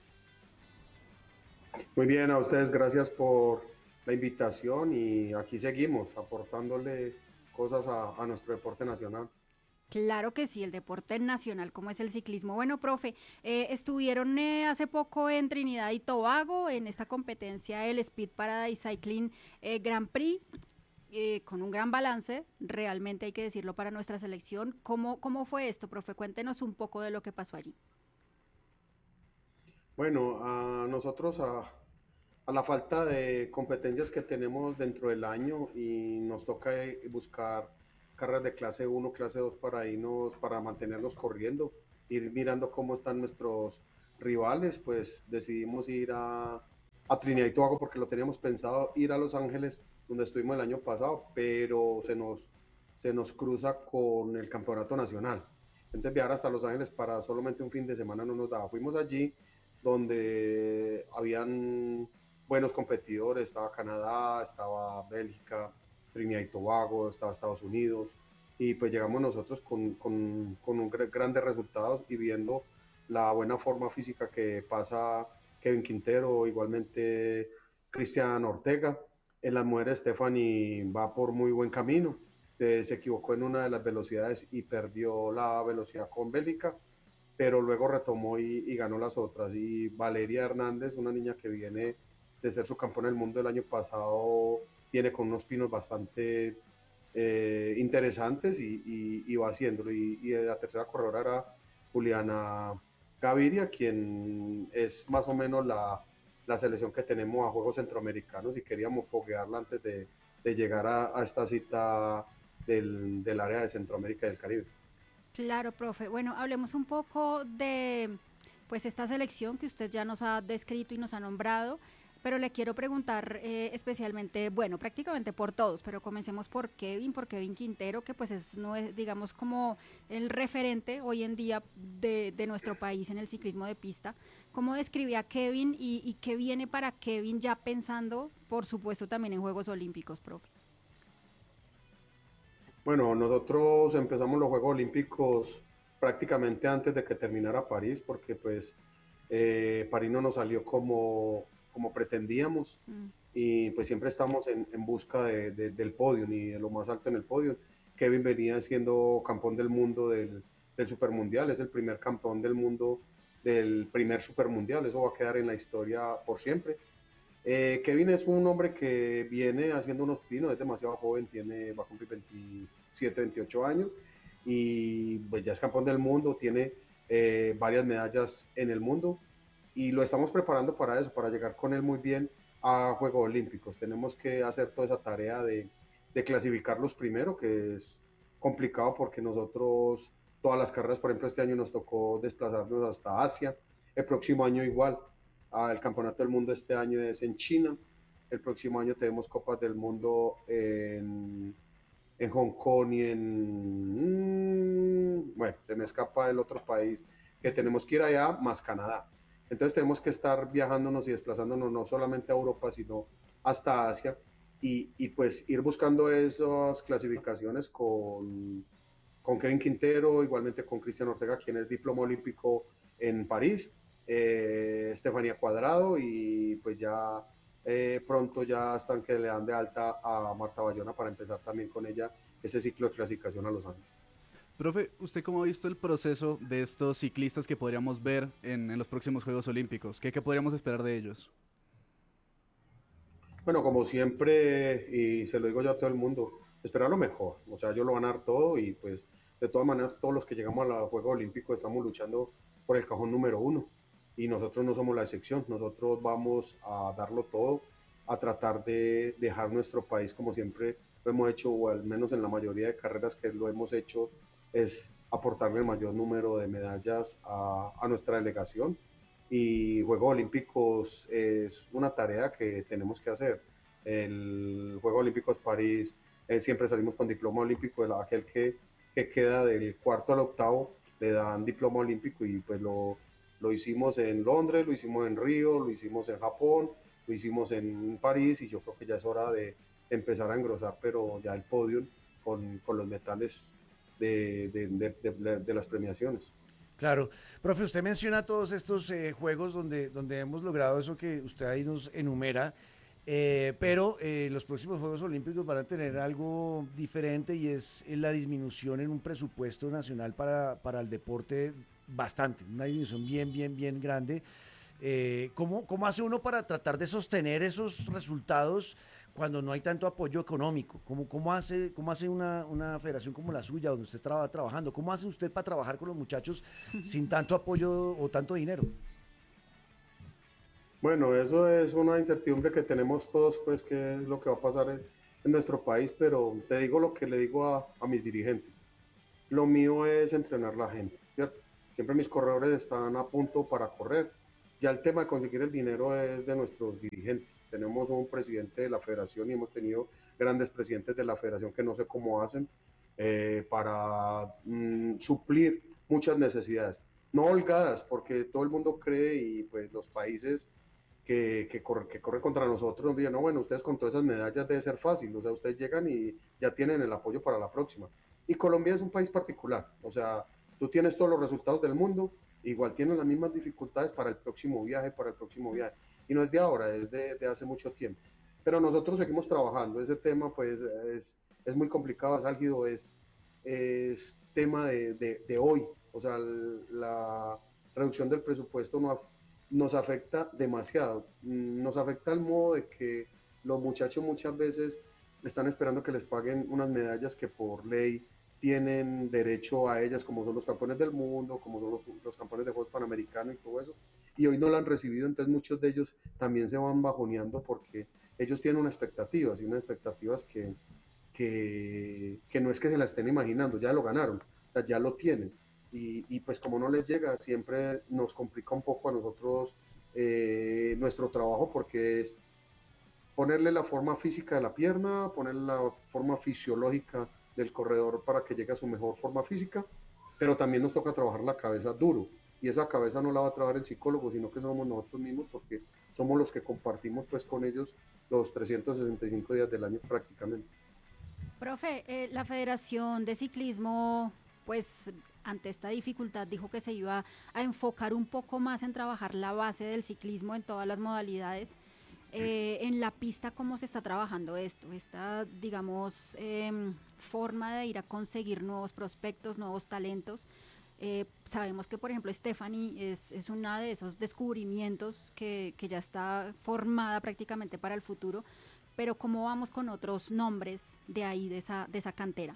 Muy bien, a ustedes gracias por la invitación y aquí seguimos aportándole cosas a, a nuestro deporte nacional. Claro que sí, el deporte nacional como es el ciclismo. Bueno, profe, eh, estuvieron eh, hace poco en Trinidad y Tobago en esta competencia el Speed Paradise Cycling eh, Grand Prix. Eh, con un gran balance, realmente hay que decirlo para nuestra selección. ¿Cómo, cómo fue esto, profe? Cuéntenos un poco de lo que pasó allí. Bueno, a nosotros a, a la falta de competencias que tenemos dentro del año y nos toca eh, buscar carreras de clase uno, clase dos para irnos, para mantenernos corriendo, ir mirando cómo están nuestros rivales, pues decidimos ir a, a Trinidad y Tobago porque lo teníamos pensado ir a Los Ángeles, donde estuvimos el año pasado, pero se nos, se nos cruza con el campeonato nacional. Entonces viajar hasta Los Ángeles para solamente un fin de semana no nos daba. Fuimos allí donde habían buenos competidores, estaba Canadá, estaba Bélgica, Trinidad y Tobago, estaba Estados Unidos, y pues llegamos nosotros con, con, con un gr- grandes resultados y viendo la buena forma física que pasa Kevin Quintero, igualmente Cristian Ortega. En las mujeres Stephanie va por muy buen camino, eh, se equivocó en una de las velocidades y perdió la velocidad con Bélgica, pero luego retomó y, y ganó las otras. Y Valeria Hernández, una niña que viene de ser subcampeona del mundo el año pasado, viene con unos pinos bastante eh, interesantes y, y, y va haciéndolo. Y, y la tercera corredora era Juliana Gaviria, quien es más o menos la, la selección que tenemos a Juegos Centroamericanos y queríamos foguearla antes de, de llegar a, a esta cita del, del área de Centroamérica y del Caribe. Claro, profe. Bueno, hablemos un poco de pues esta selección que usted ya nos ha descrito y nos ha nombrado, pero le quiero preguntar eh, especialmente, bueno, prácticamente por todos, pero comencemos por Kevin, por Kevin Quintero, que pues es, no es, digamos, como el referente hoy en día de, de nuestro país en el ciclismo de pista. ¿Cómo describe a Kevin y, y qué viene para Kevin ya pensando, por supuesto, también en Juegos Olímpicos, profe? Bueno, nosotros empezamos los Juegos Olímpicos prácticamente antes de que terminara París, porque pues eh, París no nos salió como, como pretendíamos Mm. y pues siempre estamos en, en busca de, de, del podio y de lo más alto en el podio. Kevin venía siendo campeón del mundo del, del Supermundial, es el primer campeón del mundo del primer Supermundial, eso va a quedar en la historia por siempre. Eh, Kevin es un hombre que viene haciendo unos pinos, es demasiado joven, tiene, va a cumplir veintisiete, veintiocho años y pues ya es campeón del mundo, tiene eh, varias medallas en el mundo y lo estamos preparando para eso, para llegar con él muy bien a Juegos Olímpicos. Tenemos que hacer toda esa tarea de, de clasificarlos primero, que es complicado porque nosotros, todas las carreras, por ejemplo, este año nos tocó desplazarnos hasta Asia, el próximo año igual. Ah, el campeonato del mundo este año es en China. El próximo año tenemos Copas del Mundo en, en Hong Kong y en... mm, bueno, se me escapa el otro país que tenemos que ir allá, más Canadá. Entonces tenemos que estar viajándonos y desplazándonos no solamente a Europa, sino hasta Asia y, y pues ir buscando esas clasificaciones con, con Kevin Quintero, igualmente con Cristian Ortega, quien es diploma olímpico en París, eh, Estefanía Cuadrado y pues ya eh, pronto ya están que le dan de alta a Marta Bayona para empezar también con ella ese ciclo de clasificación a Los Andes. Profe, ¿usted cómo ha visto el proceso de estos ciclistas que podríamos ver en, en los próximos Juegos Olímpicos? ¿Qué, qué podríamos esperar de ellos? Bueno, como siempre, y se lo digo yo a todo el mundo, esperar lo mejor. O sea, yo lo van a dar todo y pues de todas maneras todos los que llegamos a los Juegos Olímpicos estamos luchando por el cajón número uno y nosotros no somos la excepción. Nosotros vamos a darlo todo, a tratar de dejar nuestro país como siempre lo hemos hecho, o al menos en la mayoría de carreras que lo hemos hecho, es aportarle el mayor número de medallas a, a nuestra delegación y Juegos Olímpicos es una tarea que tenemos que hacer. El Juegos Olímpicos París, eh, siempre salimos con diploma olímpico, el, aquel que, que queda del cuarto al octavo le dan diploma olímpico y pues lo, lo hicimos en Londres, lo hicimos en Río, lo hicimos en Japón, lo hicimos en París y yo creo que ya es hora de, de empezar a engrosar, pero ya el podio con, con los metales de, de, de, de, de las premiaciones. Claro. Profe, usted menciona todos estos eh, juegos donde, donde hemos logrado eso que usted ahí nos enumera, eh, pero eh, los próximos Juegos Olímpicos van a tener algo diferente y es eh, la disminución en un presupuesto nacional para, para el deporte bastante, una disminución bien, bien, bien grande. Eh, ¿cómo, ¿Cómo hace uno para tratar de sostener esos resultados cuando no hay tanto apoyo económico? ¿Cómo, cómo hace, cómo hace una, una federación como la suya, donde usted está trabajando? ¿Cómo hace usted para trabajar con los muchachos sin tanto apoyo o tanto dinero? Bueno, eso es una incertidumbre que tenemos todos, pues, qué es lo que va a pasar en, en nuestro país, pero te digo lo que le digo a, a mis dirigentes. Lo mío es entrenar la gente, ¿cierto? Siempre mis corredores están a punto para correr. Ya el tema de conseguir el dinero es de nuestros dirigentes. Tenemos un presidente de la federación y hemos tenido grandes presidentes de la federación que no sé cómo hacen eh, para mm, suplir muchas necesidades. No holgadas, porque todo el mundo cree y pues los países que, que, corre, que corre contra nosotros, digan, no, bueno, ustedes con todas esas medallas debe ser fácil, o sea, ustedes llegan y ya tienen el apoyo para la próxima. Y Colombia es un país particular, o sea, tú tienes todos los resultados del mundo, igual tienes las mismas dificultades para el próximo viaje, para el próximo viaje. Y no es de ahora, es de, de hace mucho tiempo. Pero nosotros seguimos trabajando, ese tema pues es, es muy complicado, es álgido, es, es tema de, de, de hoy, o sea, la reducción del presupuesto no nos afecta demasiado. Nos afecta al modo de que los muchachos muchas veces están esperando que les paguen unas medallas que por ley tienen derecho a ellas, como son los campeones del mundo, como son los, los campeones de Juegos Panamericanos y todo eso. Y hoy no la han recibido, entonces muchos de ellos también se van bajoneando porque ellos tienen unas expectativas y unas expectativas que, que, que no es que se la estén imaginando, ya lo ganaron, o sea, ya lo tienen. Y, y, pues como no les llega, siempre nos complica un poco a nosotros eh, nuestro trabajo porque es ponerle la forma física de la pierna, ponerle la forma fisiológica del corredor para que llegue a su mejor forma física, pero también nos toca trabajar la cabeza duro y esa cabeza no la va a trabajar el psicólogo, sino que somos nosotros mismos porque somos los que compartimos pues con ellos los trescientos sesenta y cinco días del año prácticamente. Profe, eh, la Federación de Ciclismo, pues ante esta dificultad dijo que se iba a enfocar un poco más en trabajar la base del ciclismo en todas las modalidades. Eh, en la pista, ¿cómo se está trabajando esto? Esta, digamos, eh, forma de ir a conseguir nuevos prospectos, nuevos talentos. Eh, sabemos que, por ejemplo, Stephanie es, es una de esos descubrimientos que, que ya está formada prácticamente para el futuro, pero ¿cómo vamos con otros nombres de ahí, de esa, de esa cantera?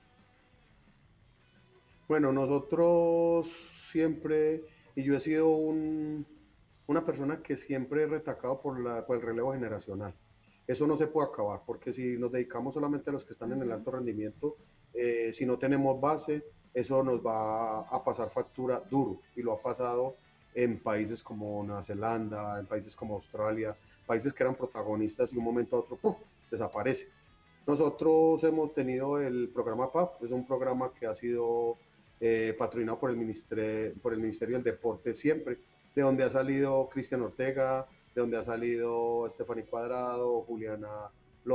Bueno, nosotros siempre, y yo he sido un, una persona que siempre he retacado por, la, por el relevo generacional. Eso no se puede acabar, porque si nos dedicamos solamente a los que están en el alto rendimiento, eh, si no tenemos base, eso nos va a pasar factura duro, y lo ha pasado en países como Nueva Zelanda, en países como Australia, países que eran protagonistas y un momento a otro, ¡puf!, desaparece. Nosotros hemos tenido el programa P A F, es un programa que ha sido eh, patrocinado por el, Ministre, por el Ministerio del Deporte siempre, de donde ha salido Cristian Ortega, de donde ha salido Stephanie Cuadrado, Juliana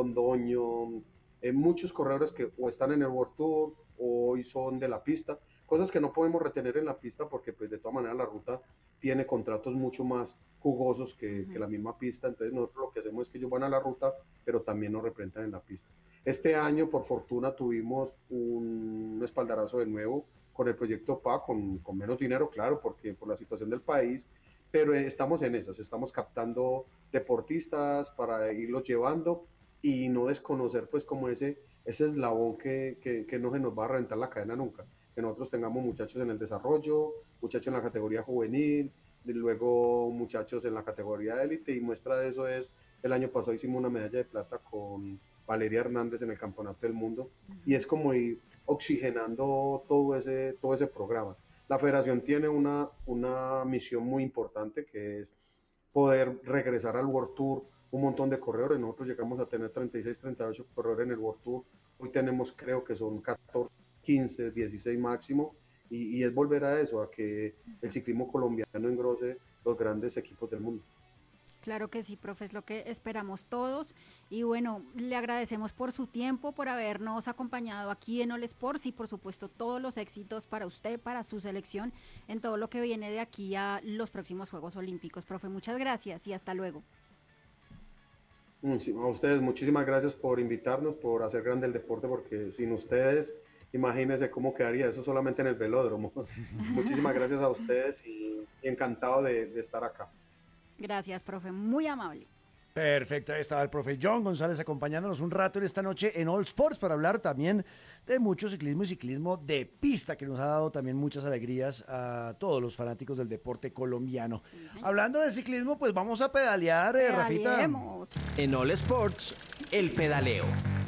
Londoño, eh, muchos corredores que o están en el World Tour o hoy son de la pista, cosas que no podemos retener en la pista porque pues de todas maneras la ruta tiene contratos mucho más jugosos que, uh-huh. que la misma pista, entonces nosotros lo que hacemos es que ellos van a la ruta, pero también nos representan en la pista. Este año, por fortuna, tuvimos un espaldarazo de nuevo con el proyecto P A, con, con menos dinero, claro, porque por la situación del país, pero estamos en esas, estamos captando deportistas para irlos llevando y no desconocer pues como ese, ese eslabón que, que, que no se nos va a reventar la cadena nunca, que nosotros tengamos muchachos en el desarrollo, muchachos en la categoría juvenil, y luego muchachos en la categoría élite, y muestra de eso es, el año pasado hicimos una medalla de plata con Valeria Hernández en el Campeonato del Mundo, y es como ir oxigenando todo ese, todo ese programa. La federación tiene una, una misión muy importante que es poder regresar al World Tour un montón de corredores. Nosotros llegamos a tener treinta y seis, treinta y ocho corredores en el World Tour. Hoy tenemos, creo que son catorce, quince, dieciséis máximo. Y, y es volver a eso, a que el ciclismo colombiano engrose los grandes equipos del mundo. Claro que sí, profe, es lo que esperamos todos. Y bueno, le agradecemos por su tiempo, por habernos acompañado aquí en All Sports y por supuesto todos los éxitos para usted, para su selección, en todo lo que viene de aquí a los próximos Juegos Olímpicos. Profe, muchas gracias y hasta luego. A ustedes, muchísimas gracias por invitarnos, por hacer grande el deporte, porque sin ustedes, imagínense cómo quedaría eso solamente en el velódromo. Muchísimas gracias a ustedes y, y encantado de, de estar acá. Gracias, profe, muy amable. Perfecto, ahí estaba el profe John González acompañándonos un rato en esta noche en All Sports para hablar también de mucho ciclismo y ciclismo de pista, que nos ha dado también muchas alegrías a todos los fanáticos del deporte colombiano. Sí. Hablando de ciclismo, pues vamos a pedalear, eh, Rafita. En All Sports, el pedaleo.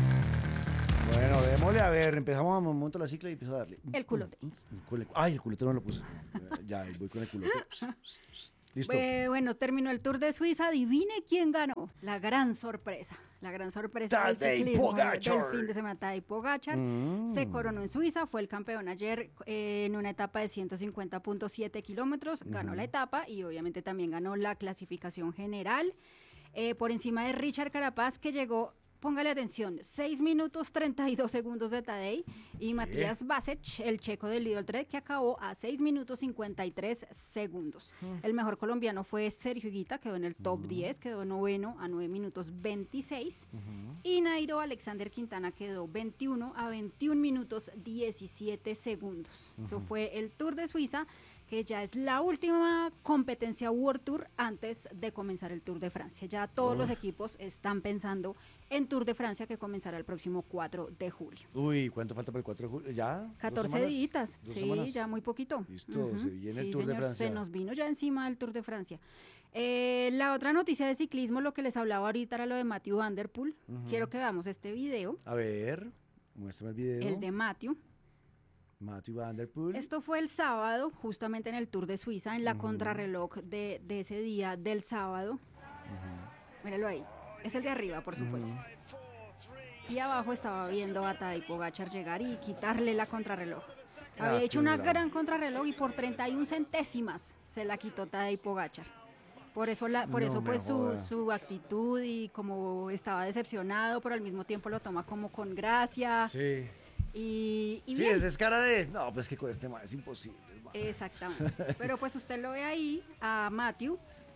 Bueno, démosle a ver, empezamos a montar la cicla y empiezo a darle. El culote. Ay, el culote no lo puse. Ya, voy con el culote. Listo. Eh, bueno, terminó el Tour de Suiza. Adivine quién ganó. La gran sorpresa. La gran sorpresa del ciclismo del fin de semana. Tadej Pogacar mm. se coronó en Suiza. Fue el campeón ayer eh, en una etapa de ciento cincuenta punto siete kilómetros. Ganó uh-huh. la etapa y obviamente también ganó la clasificación general. Eh, por encima de Richard Carapaz, que llegó... Póngale atención, seis minutos treinta y dos segundos de Tadej y ¿Qué? Matías Basech, el checo del Lidl Trek, que acabó a seis minutos cincuenta y tres segundos. Mm. El mejor colombiano fue Sergio Higuita, quedó en el top mm. diez, quedó noveno a nueve minutos veintiséis. Uh-huh. Y Nairo Alexander Quintana quedó veintiuno a veintiún minutos diecisiete segundos. Uh-huh. Eso fue el Tour de Suiza, que ya es la última competencia World Tour antes de comenzar el Tour de Francia. Ya todos oh. los equipos están pensando en Tour de Francia, que comenzará el próximo cuatro de julio. Uy, ¿cuánto falta para el cuatro de julio? ¿Ya? catorce días, sí, semanas. Ya muy poquito. Listo, uh-huh. se viene el sí, Tour señor, de Francia. Se nos vino ya encima el Tour de Francia. Eh, la otra noticia de ciclismo, lo que les hablaba ahorita era lo de Mathieu Van Der Poel. Uh-huh. Quiero que veamos este video. A ver, muéstrame el video. El de Mathieu. Mathieu Van Der Poel. Esto fue el sábado, justamente en el Tour de Suiza, en la uh-huh. contrarreloj de, de ese día del sábado. Uh-huh. Míralo ahí. Es el de arriba, por supuesto. Uh-huh. Y abajo estaba viendo a Tadej Pogacar llegar y quitarle la contrarreloj. Había Gracias, hecho una gran contrarreloj y por treinta y una centésimas se la quitó Tadej Pogacar. Por eso, la, por no eso pues su, su actitud y como estaba decepcionado, pero al mismo tiempo lo toma como con gracia. Sí. Y, y sí, esa es cara de, no, pues que con este man es imposible. Man. Exactamente. Pero pues usted lo ve ahí, a Mathieu,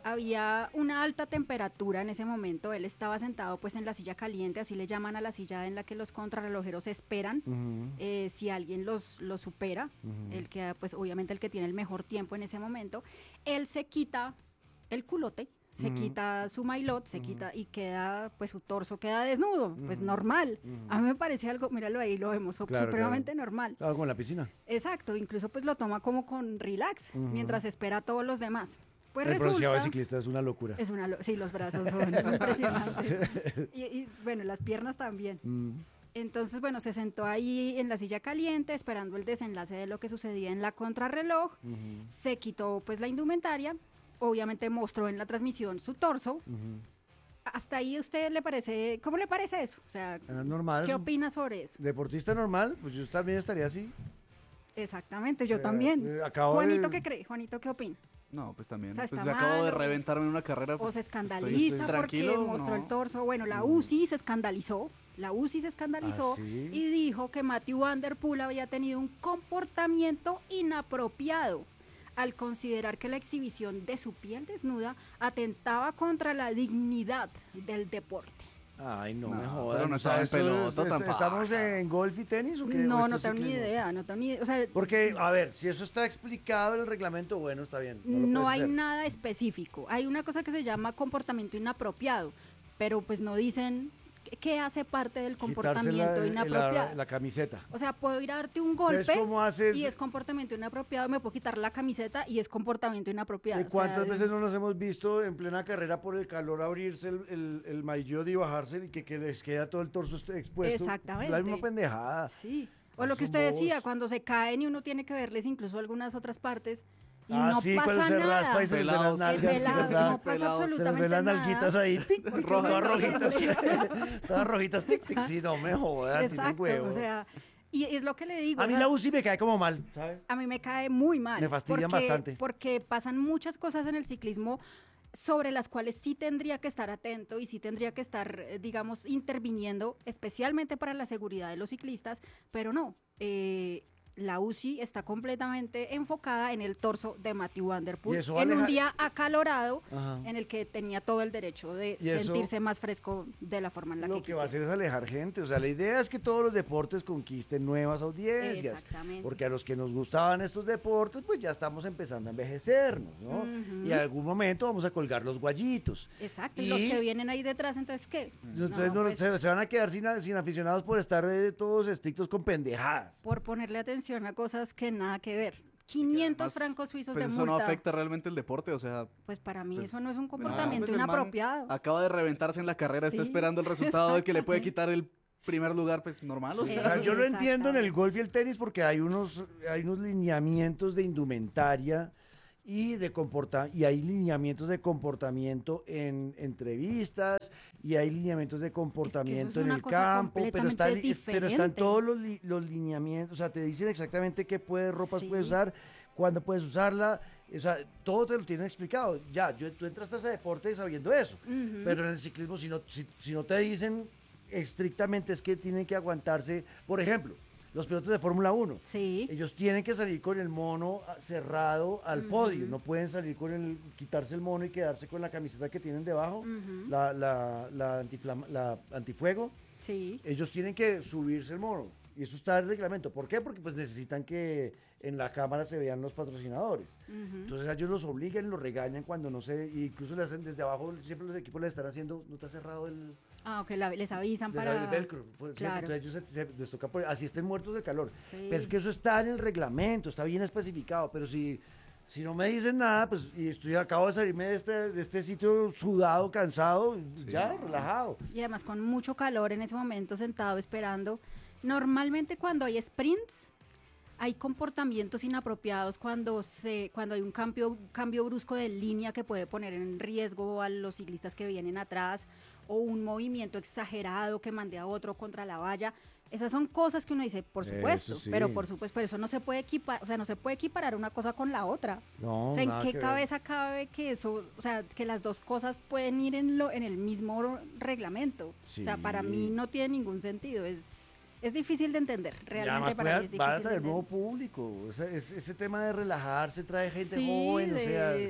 había una alta temperatura en ese momento, él estaba sentado pues en la silla caliente, así le llaman a la silla en la que los contrarrelojeros esperan, Ujú. eh, si alguien los, los supera, Ujú. el que pues obviamente el que tiene el mejor tiempo en ese momento, él se quita el culote, se Ujú. quita su maillot, se Ujú. quita y queda, pues su torso queda desnudo, pues Ujú. normal. Ujú. A mí me parece algo, míralo ahí, lo vemos, Claro, supremamente normal. Claro, como en la piscina. Exacto, incluso pues lo toma como con relax, Ujú. mientras espera a todos los demás. Pues el bronceado de resulta, ciclista es una locura. es una, lo- sí, los brazos son impresionantes. Y, y, bueno, las piernas también. Mm. Entonces, bueno, se sentó ahí en la silla caliente esperando el desenlace de lo que sucedía en la contrarreloj. Ujú. Se quitó pues la indumentaria. Obviamente mostró en la transmisión su torso. Ujú. Hasta ahí, ¿a usted le parece, cómo le parece eso? O sea, Es normal. ¿qué es un opina sobre eso? Deportista normal, pues yo también estaría así. Exactamente, yo Eh, también. eh, acabo Juanito, de- ¿qué cree? Juanito, ¿qué opina? No, pues también. O sea, pues está le acabo de mal, o- reventarme en una carrera. O pues, se estoy- escandaliza estoy porque tranquilo, mostró no. el torso. Bueno, la Mm. U C I se escandalizó. La U C I se escandalizó ¿Ah, sí? y dijo que Matthew Van Der Poel había tenido un comportamiento inapropiado al considerar que la exhibición de su piel desnuda atentaba contra la dignidad del deporte. Ay, no, No, me pero jodan. no o sea, estaba en esto pelota es- es- tampoco. ¿Estamos en golf y tenis o qué? ¿O No, esto no es tengo ni ciclismo? idea, no tengo ni idea. O sea, Porque, a ver, si eso está explicado en el reglamento, bueno, está bien. No, lo no puedes hay hacer. nada específico. Hay una cosa que se llama comportamiento inapropiado, pero pues no dicen qué- qué hace parte del Quitarse comportamiento la, inapropiado. la, la camiseta. O sea, puedo ir a darte un Entonces, golpe ¿cómo hace? y es comportamiento inapropiado, me puedo quitar la camiseta y es comportamiento inapropiado. ¿Y O ¿Cuántas sea, veces es- no nos hemos visto en plena carrera por el calor abrirse el, el, el maillot y bajarse y que, que les queda todo el torso este- expuesto? Exactamente. La misma pendejada. Sí. O lo que Son usted decía, bobos. cuando se caen y uno tiene que verles incluso algunas otras partes y ah, no sí, pasa cuando se nada. raspa y se les ven las Pelados. nalgas, Es sí, pelado, ¿verdad? no pasa Pelados. Se les absolutamente ven las nada. nalguitas ahí, tic, tic, Rojas. todas rojitas. todas rojitas, tic, tic. Sí, no me jodan, tienen Exacto, huevo. o sea, y es lo que le digo. A mí esas- la U C I me cae como mal, ¿sabes? A mí me cae muy mal. Me fastidian porque- bastante. Porque pasan muchas cosas en el ciclismo sobre las cuales sí tendría que estar atento y sí tendría que estar, eh, digamos, interviniendo, especialmente para la seguridad de los ciclistas, pero no. eh, la U C I está completamente enfocada en el torso de Matthew Van Der Y Poel eso en un aleja- día acalorado Ajá. en el que tenía todo el derecho de Y eso- sentirse más fresco de la forma en la Lo que, que va a hacer quisiera. es alejar gente. O sea, la idea es que todos los deportes conquisten nuevas audiencias. Exactamente. Porque a los que nos gustaban estos deportes, pues ya estamos empezando a envejecernos, ¿no? Ujú. Y en algún momento vamos a colgar los guayitos. Exacto, y, los Y- que vienen ahí detrás, entonces, ¿qué? Entonces No, no, pues, se, se van a quedar sin, sin aficionados por estar eh, todos estrictos con pendejadas. por ponerle atención a cosas que nada que ver. quinientos Además, francos suizos Pues de eso no multa. afecta realmente el deporte, o sea, Pues para mí pues, eso no es un no, comportamiento pues el man inapropiado. acaba de reventarse en la carrera, está Sí, esperando el resultado de que le puede quitar el primer lugar, pues normal, o Sí. O sea, sea, yo lo entiendo en el Exactamente. golf y el tenis porque hay unos, hay unos lineamientos de indumentaria y de comporta y hay lineamientos de comportamiento en entrevistas y hay lineamientos de comportamiento es en una el cosa campo, pero, está, completamente li- pero están diferente. todos los, li- los lineamientos, o sea, te dicen exactamente qué puedes, ropas Sí. puedes usar, cuándo puedes usarla, o sea, todo te lo tienen explicado. Ya, yo, tú entraste a ese deporte sabiendo eso, Ujú. pero en el ciclismo si no, si, si no te dicen estrictamente es que tienen que aguantarse, por ejemplo, los pilotos de Fórmula uno. Sí, Ellos tienen que salir con el mono ah, cerrado al Ujú. podio, no pueden salir con el, quitarse el mono y quedarse con la camiseta que tienen debajo, Ujú. la, la, la, antiflama- la antifuego. sí. Ellos tienen que subirse el mono y eso está en el reglamento. ¿Por qué? Porque pues necesitan que en la cámara se vean los patrocinadores. Ujú. Entonces a ellos los obligan, los regañan cuando no se, y incluso le hacen desde abajo, siempre los equipos les están haciendo, no te ha cerrado el, Ah, ok, la- les avisan les para... abre el velcro, pues, ¿cierto? Claro. Entonces ellos se- se- les toca poner- así estén muertos de calor. Sí. Pero es que eso está en el reglamento, está bien especificado, pero si, si no me dicen nada, pues y estoy acabo de salirme de este, de este sitio sudado, cansado, ya, relajado. Y además con mucho calor en ese momento sentado esperando. Normalmente cuando hay sprints hay comportamientos inapropiados cuando se cuando hay un cambio cambio brusco de línea que puede poner en riesgo a los ciclistas que vienen atrás o un movimiento exagerado que mande a otro contra la valla. Esas son cosas que uno dice, por Eso supuesto, sí. pero por supuesto, pero eso no se puede equipar, o sea, no se puede equiparar una cosa con la otra. No, O sea, ¿en nada qué que ver. cabeza cabe que eso, o sea, que las dos cosas pueden ir en lo en el mismo reglamento? O sea, para Sí. mí no tiene ningún sentido, es es difícil de entender, Y realmente además para puede- mí es difícil va a de traer nuevo entender. público. Ese, ese- ese tema de relajarse trae gente Sí, joven, o sea, de-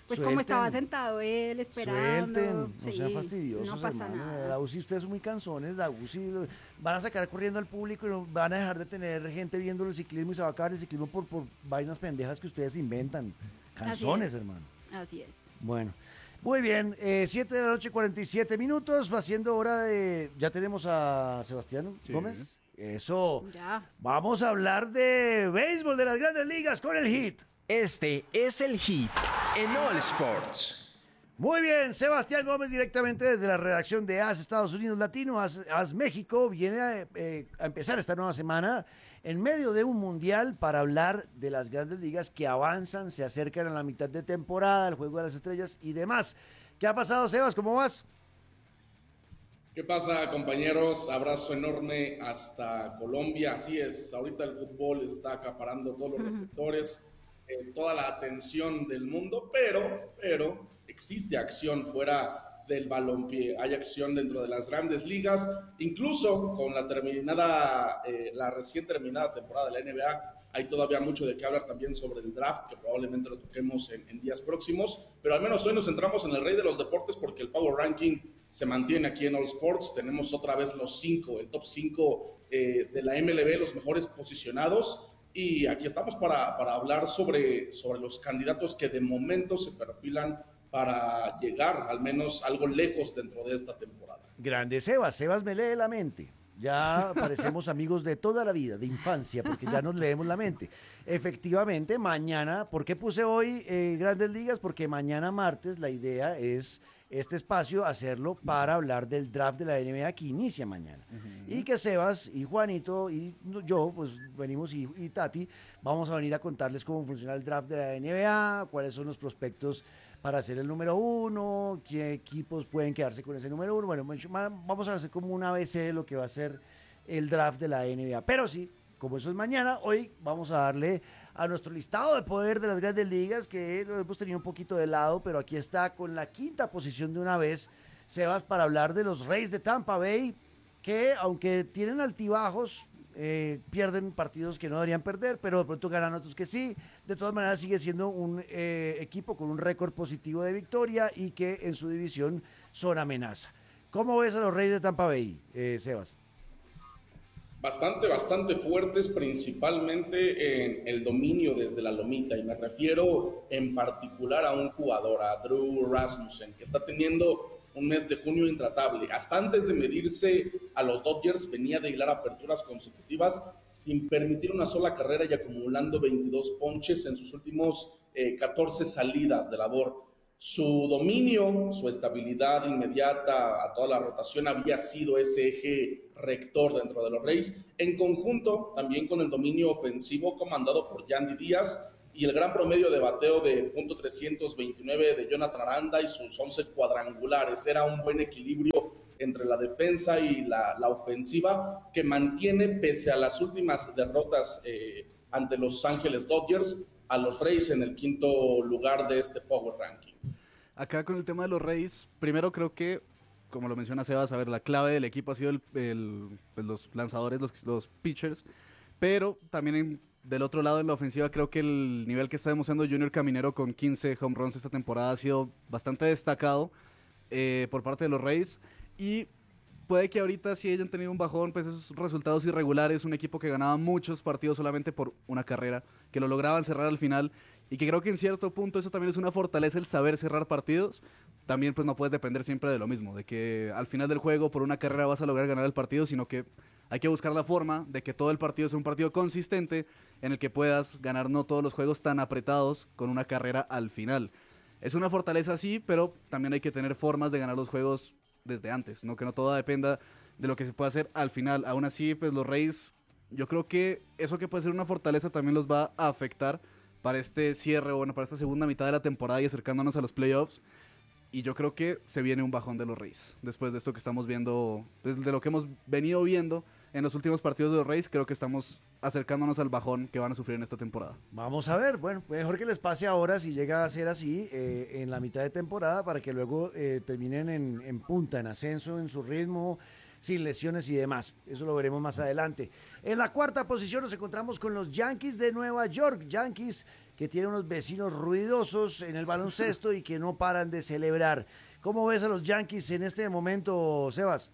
Pues Suelten. como estaba sentado él esperando. Suelten, no sí, sean fastidiosos, no pasa hermano. nada. La U C I, ustedes son muy cansones, la U C I lo- van a sacar corriendo al público y no van a dejar de tener gente viendo el ciclismo y se va a acabar el ciclismo por, por vainas pendejas que ustedes inventan. Canzones, es. hermano. Así es. Bueno, muy bien, eh, siete de la noche, cuarenta y siete minutos, va siendo hora de... ¿Ya tenemos a Sebastián Sí. Gómez? Eso. Ya. Vamos a hablar de béisbol de las grandes ligas con el hit. Este es el hit en All Sports. Muy bien, Sebastián Gómez directamente desde la redacción de A S Estados Unidos Latino, A S, A S México, viene a, eh, a empezar esta nueva semana en medio de un mundial para hablar de las grandes ligas que avanzan, se acercan a la mitad de temporada, el juego de las estrellas y demás. ¿Qué ha pasado, Sebas? ¿Cómo vas? ¿Qué pasa, compañeros? Abrazo enorme hasta Colombia. Así es, ahorita el fútbol está acaparando todos los reflectores, eh, toda la atención del mundo, pero, pero existe acción fuera del balompié, hay acción dentro de las grandes ligas, incluso con la terminada, eh, la recién terminada temporada de la N B A, hay todavía mucho de qué hablar también sobre el draft, que probablemente lo toquemos en, en días próximos, pero al menos hoy nos centramos en el rey de los deportes porque el Power Ranking se mantiene aquí en All Sports. Tenemos otra vez los cinco, el top cinco eh, de la M L B, los mejores posicionados, y aquí estamos para, para hablar sobre, sobre los candidatos que de momento se perfilan para llegar al menos algo lejos dentro de esta temporada. Grande Sebas, Sebas me lee la mente. Ya parecemos amigos de toda la vida, de infancia, porque ya nos leemos la mente. Efectivamente, mañana, ¿por qué puse hoy eh, Grandes Ligas? Porque mañana martes la idea es este espacio hacerlo para hablar del draft de la N B A que inicia mañana. Uh-huh. Y que Sebas y Juanito y yo, pues venimos y, y Tati, vamos a venir a contarles cómo funciona el draft de la N B A, cuáles son los prospectos para ser el número uno, qué equipos pueden quedarse con ese número uno. Bueno, vamos a hacer como un A B C de lo que va a ser el draft de la N B A. Pero sí, como eso es mañana, hoy vamos a darle a nuestro listado de poder de las grandes ligas, que lo hemos tenido un poquito de lado, pero aquí está con la quinta posición de una vez, Sebas, para hablar de los Rays de Tampa Bay, que aunque tienen altibajos, Eh, pierden partidos que no deberían perder, pero de pronto ganan otros que sí. De todas maneras sigue siendo un eh, equipo con un récord positivo de victoria y que en su división son amenaza. ¿Cómo ves a los Reyes de Tampa Bay, eh, Sebas? Bastante, bastante fuertes, principalmente en el dominio desde la lomita, y me refiero en particular a un jugador, a Drew Rasmussen, que está teniendo un mes de junio intratable. Hasta antes de medirse a los Dodgers, venía de hilar aperturas consecutivas sin permitir una sola carrera y acumulando veintidós ponches en sus últimos eh, catorce salidas de labor. Su dominio, su estabilidad inmediata a toda la rotación había sido ese eje rector dentro de los Rays, en conjunto también con el dominio ofensivo comandado por Yandy Díaz y el gran promedio de bateo de punto trescientos veintinueve de Jonathan Aranda y sus once cuadrangulares. Era un buen equilibrio entre la defensa y la, la ofensiva que mantiene, pese a las últimas derrotas eh, ante Los Ángeles Dodgers, a los Rays en el quinto lugar de este Power Ranking. Acá con el tema de los Rays, primero creo que, como lo menciona Sebas, a ver, la clave del equipo ha sido el, el, pues los lanzadores, los, los pitchers, pero también en, del otro lado en la ofensiva creo que el nivel que está demostrando Junior Caminero con quince home runs esta temporada ha sido bastante destacado eh, por parte de los Rays, y puede que ahorita sí hayan tenido un bajón, pues esos resultados irregulares, un equipo que ganaba muchos partidos solamente por una carrera, que lo lograban cerrar al final, y que creo que en cierto punto eso también es una fortaleza, el saber cerrar partidos. También pues no puedes depender siempre de lo mismo, de que al final del juego por una carrera vas a lograr ganar el partido, sino que hay que buscar la forma de que todo el partido sea un partido consistente en el que puedas ganar no todos los juegos tan apretados con una carrera al final. Es una fortaleza sí, pero también hay que tener formas de ganar los juegos desde antes, ¿no? Que no todo dependa de lo que se pueda hacer al final. Aún así, pues los Rays, yo creo que eso que puede ser una fortaleza también los va a afectar para este cierre, o bueno, para esta segunda mitad de la temporada y acercándonos a los playoffs. Y yo creo que se viene un bajón de los Rays. Después de esto que estamos viendo, de lo que hemos venido viendo en los últimos partidos de los Rays, creo que estamos acercándonos al bajón que van a sufrir en esta temporada. Vamos a ver, bueno, mejor que les pase ahora si llega a ser así eh, en la mitad de temporada para que luego eh, terminen en, en punta, en ascenso, en su ritmo, sin lesiones y demás. Eso lo veremos más adelante. En la cuarta posición nos encontramos con los Yankees de Nueva York. Yankees que tienen unos vecinos ruidosos en el baloncesto y que no paran de celebrar. ¿Cómo ves a los Yankees en este momento, Sebas?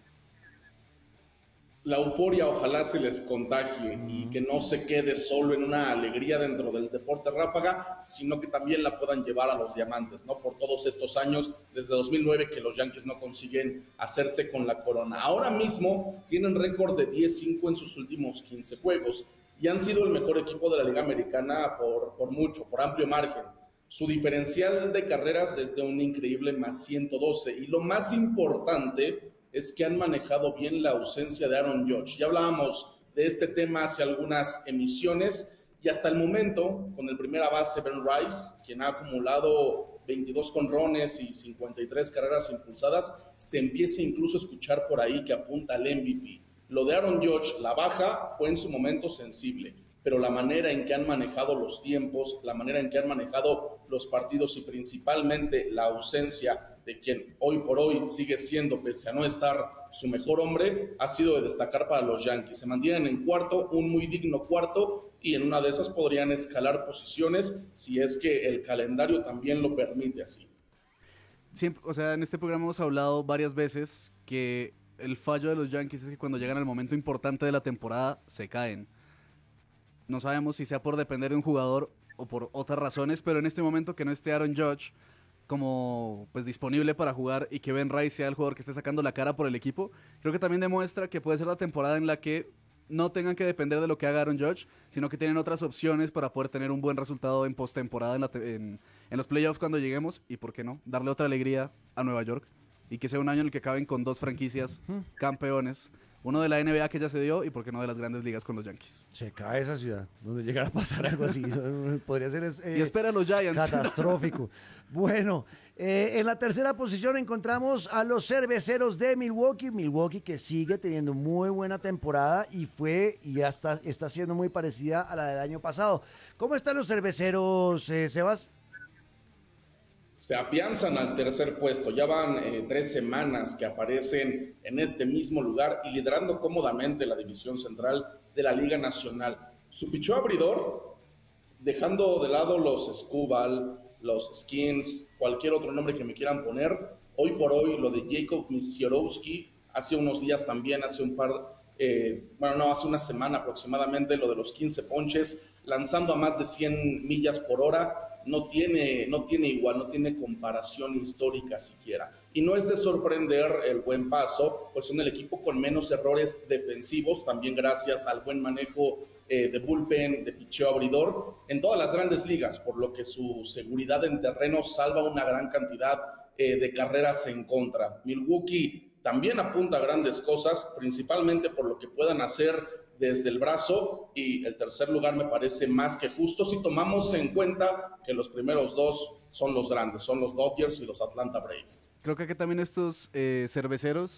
La euforia ojalá se les contagie y que no se quede solo en una alegría dentro del deporte ráfaga, sino que también la puedan llevar a los diamantes, ¿no? Por todos estos años, desde dos mil nueve que los Yankees no consiguen hacerse con la corona. Ahora mismo tienen récord de diez cinco en sus últimos quince juegos y han sido el mejor equipo de la Liga Americana por, por mucho, por amplio margen. Su diferencial de carreras es de un increíble más ciento doce y lo más importante es que han manejado bien la ausencia de Aaron Judge. Ya hablábamos de este tema hace algunas emisiones y hasta el momento, con el primera base Ben Rice, quien ha acumulado veintidós jonrones y cincuenta y tres carreras impulsadas, se empieza incluso a escuchar por ahí que apunta al M V P. Lo de Aaron Judge, la baja, fue en su momento sensible, pero la manera en que han manejado los tiempos, la manera en que han manejado los partidos y principalmente la ausencia de quien hoy por hoy sigue siendo, pese a no estar su mejor hombre, ha sido de destacar para los Yankees. Se mantienen en cuarto, un muy digno cuarto, y en una de esas podrían escalar posiciones si es que el calendario también lo permite así. Siempre, o sea, en este programa hemos hablado varias veces que el fallo de los Yankees es que cuando llegan al momento importante de la temporada se caen. No sabemos si sea por depender de un jugador o por otras razones, pero en este momento que no esté Aaron Judge como pues disponible para jugar y que Ben Rice sea el jugador que esté sacando la cara por el equipo, creo que también demuestra que puede ser la temporada en la que no tengan que depender de lo que haga Aaron Judge, sino que tienen otras opciones para poder tener un buen resultado en postemporada en, la te- en, en los playoffs cuando lleguemos, y por qué no, darle otra alegría a Nueva York y que sea un año en el que acaben con dos franquicias campeones, uno de la N B A que ya se dio y por qué no de las grandes ligas con los Yankees. Se cae esa ciudad, donde llegara a pasar algo así. Podría ser eh, Y espera a los Giants. catastrófico. Bueno, eh, en la tercera posición encontramos a los cerveceros de Milwaukee. Milwaukee que sigue teniendo muy buena temporada y fue y ya está, está siendo muy parecida a la del año pasado. ¿Cómo están los cerveceros, eh, Sebas? Se afianzan al tercer puesto, ya van eh, tres semanas que aparecen en este mismo lugar y liderando cómodamente la división central de la Liga Nacional. Su pichó abridor, dejando de lado los Skubal, los Skins, cualquier otro nombre que me quieran poner, hoy por hoy lo de Jacob Misiorowski, hace unos días también, hace un par, eh, bueno no, hace una semana aproximadamente, lo de los quince ponches, lanzando a más de cien millas por hora, no tiene, no tiene igual, no tiene comparación histórica siquiera. Y no es de sorprender el buen paso, pues son el equipo con menos errores defensivos, también gracias al buen manejo eh, de bullpen, de picheo abridor, en todas las grandes ligas, por lo que su seguridad en terreno salva una gran cantidad eh, de carreras en contra. Milwaukee también apunta a grandes cosas, principalmente por lo que puedan hacer desde el brazo, y el tercer lugar me parece más que justo si tomamos en cuenta que los primeros dos son los grandes, son los Dodgers y los Atlanta Braves. Creo que aquí también estos eh, cerveceros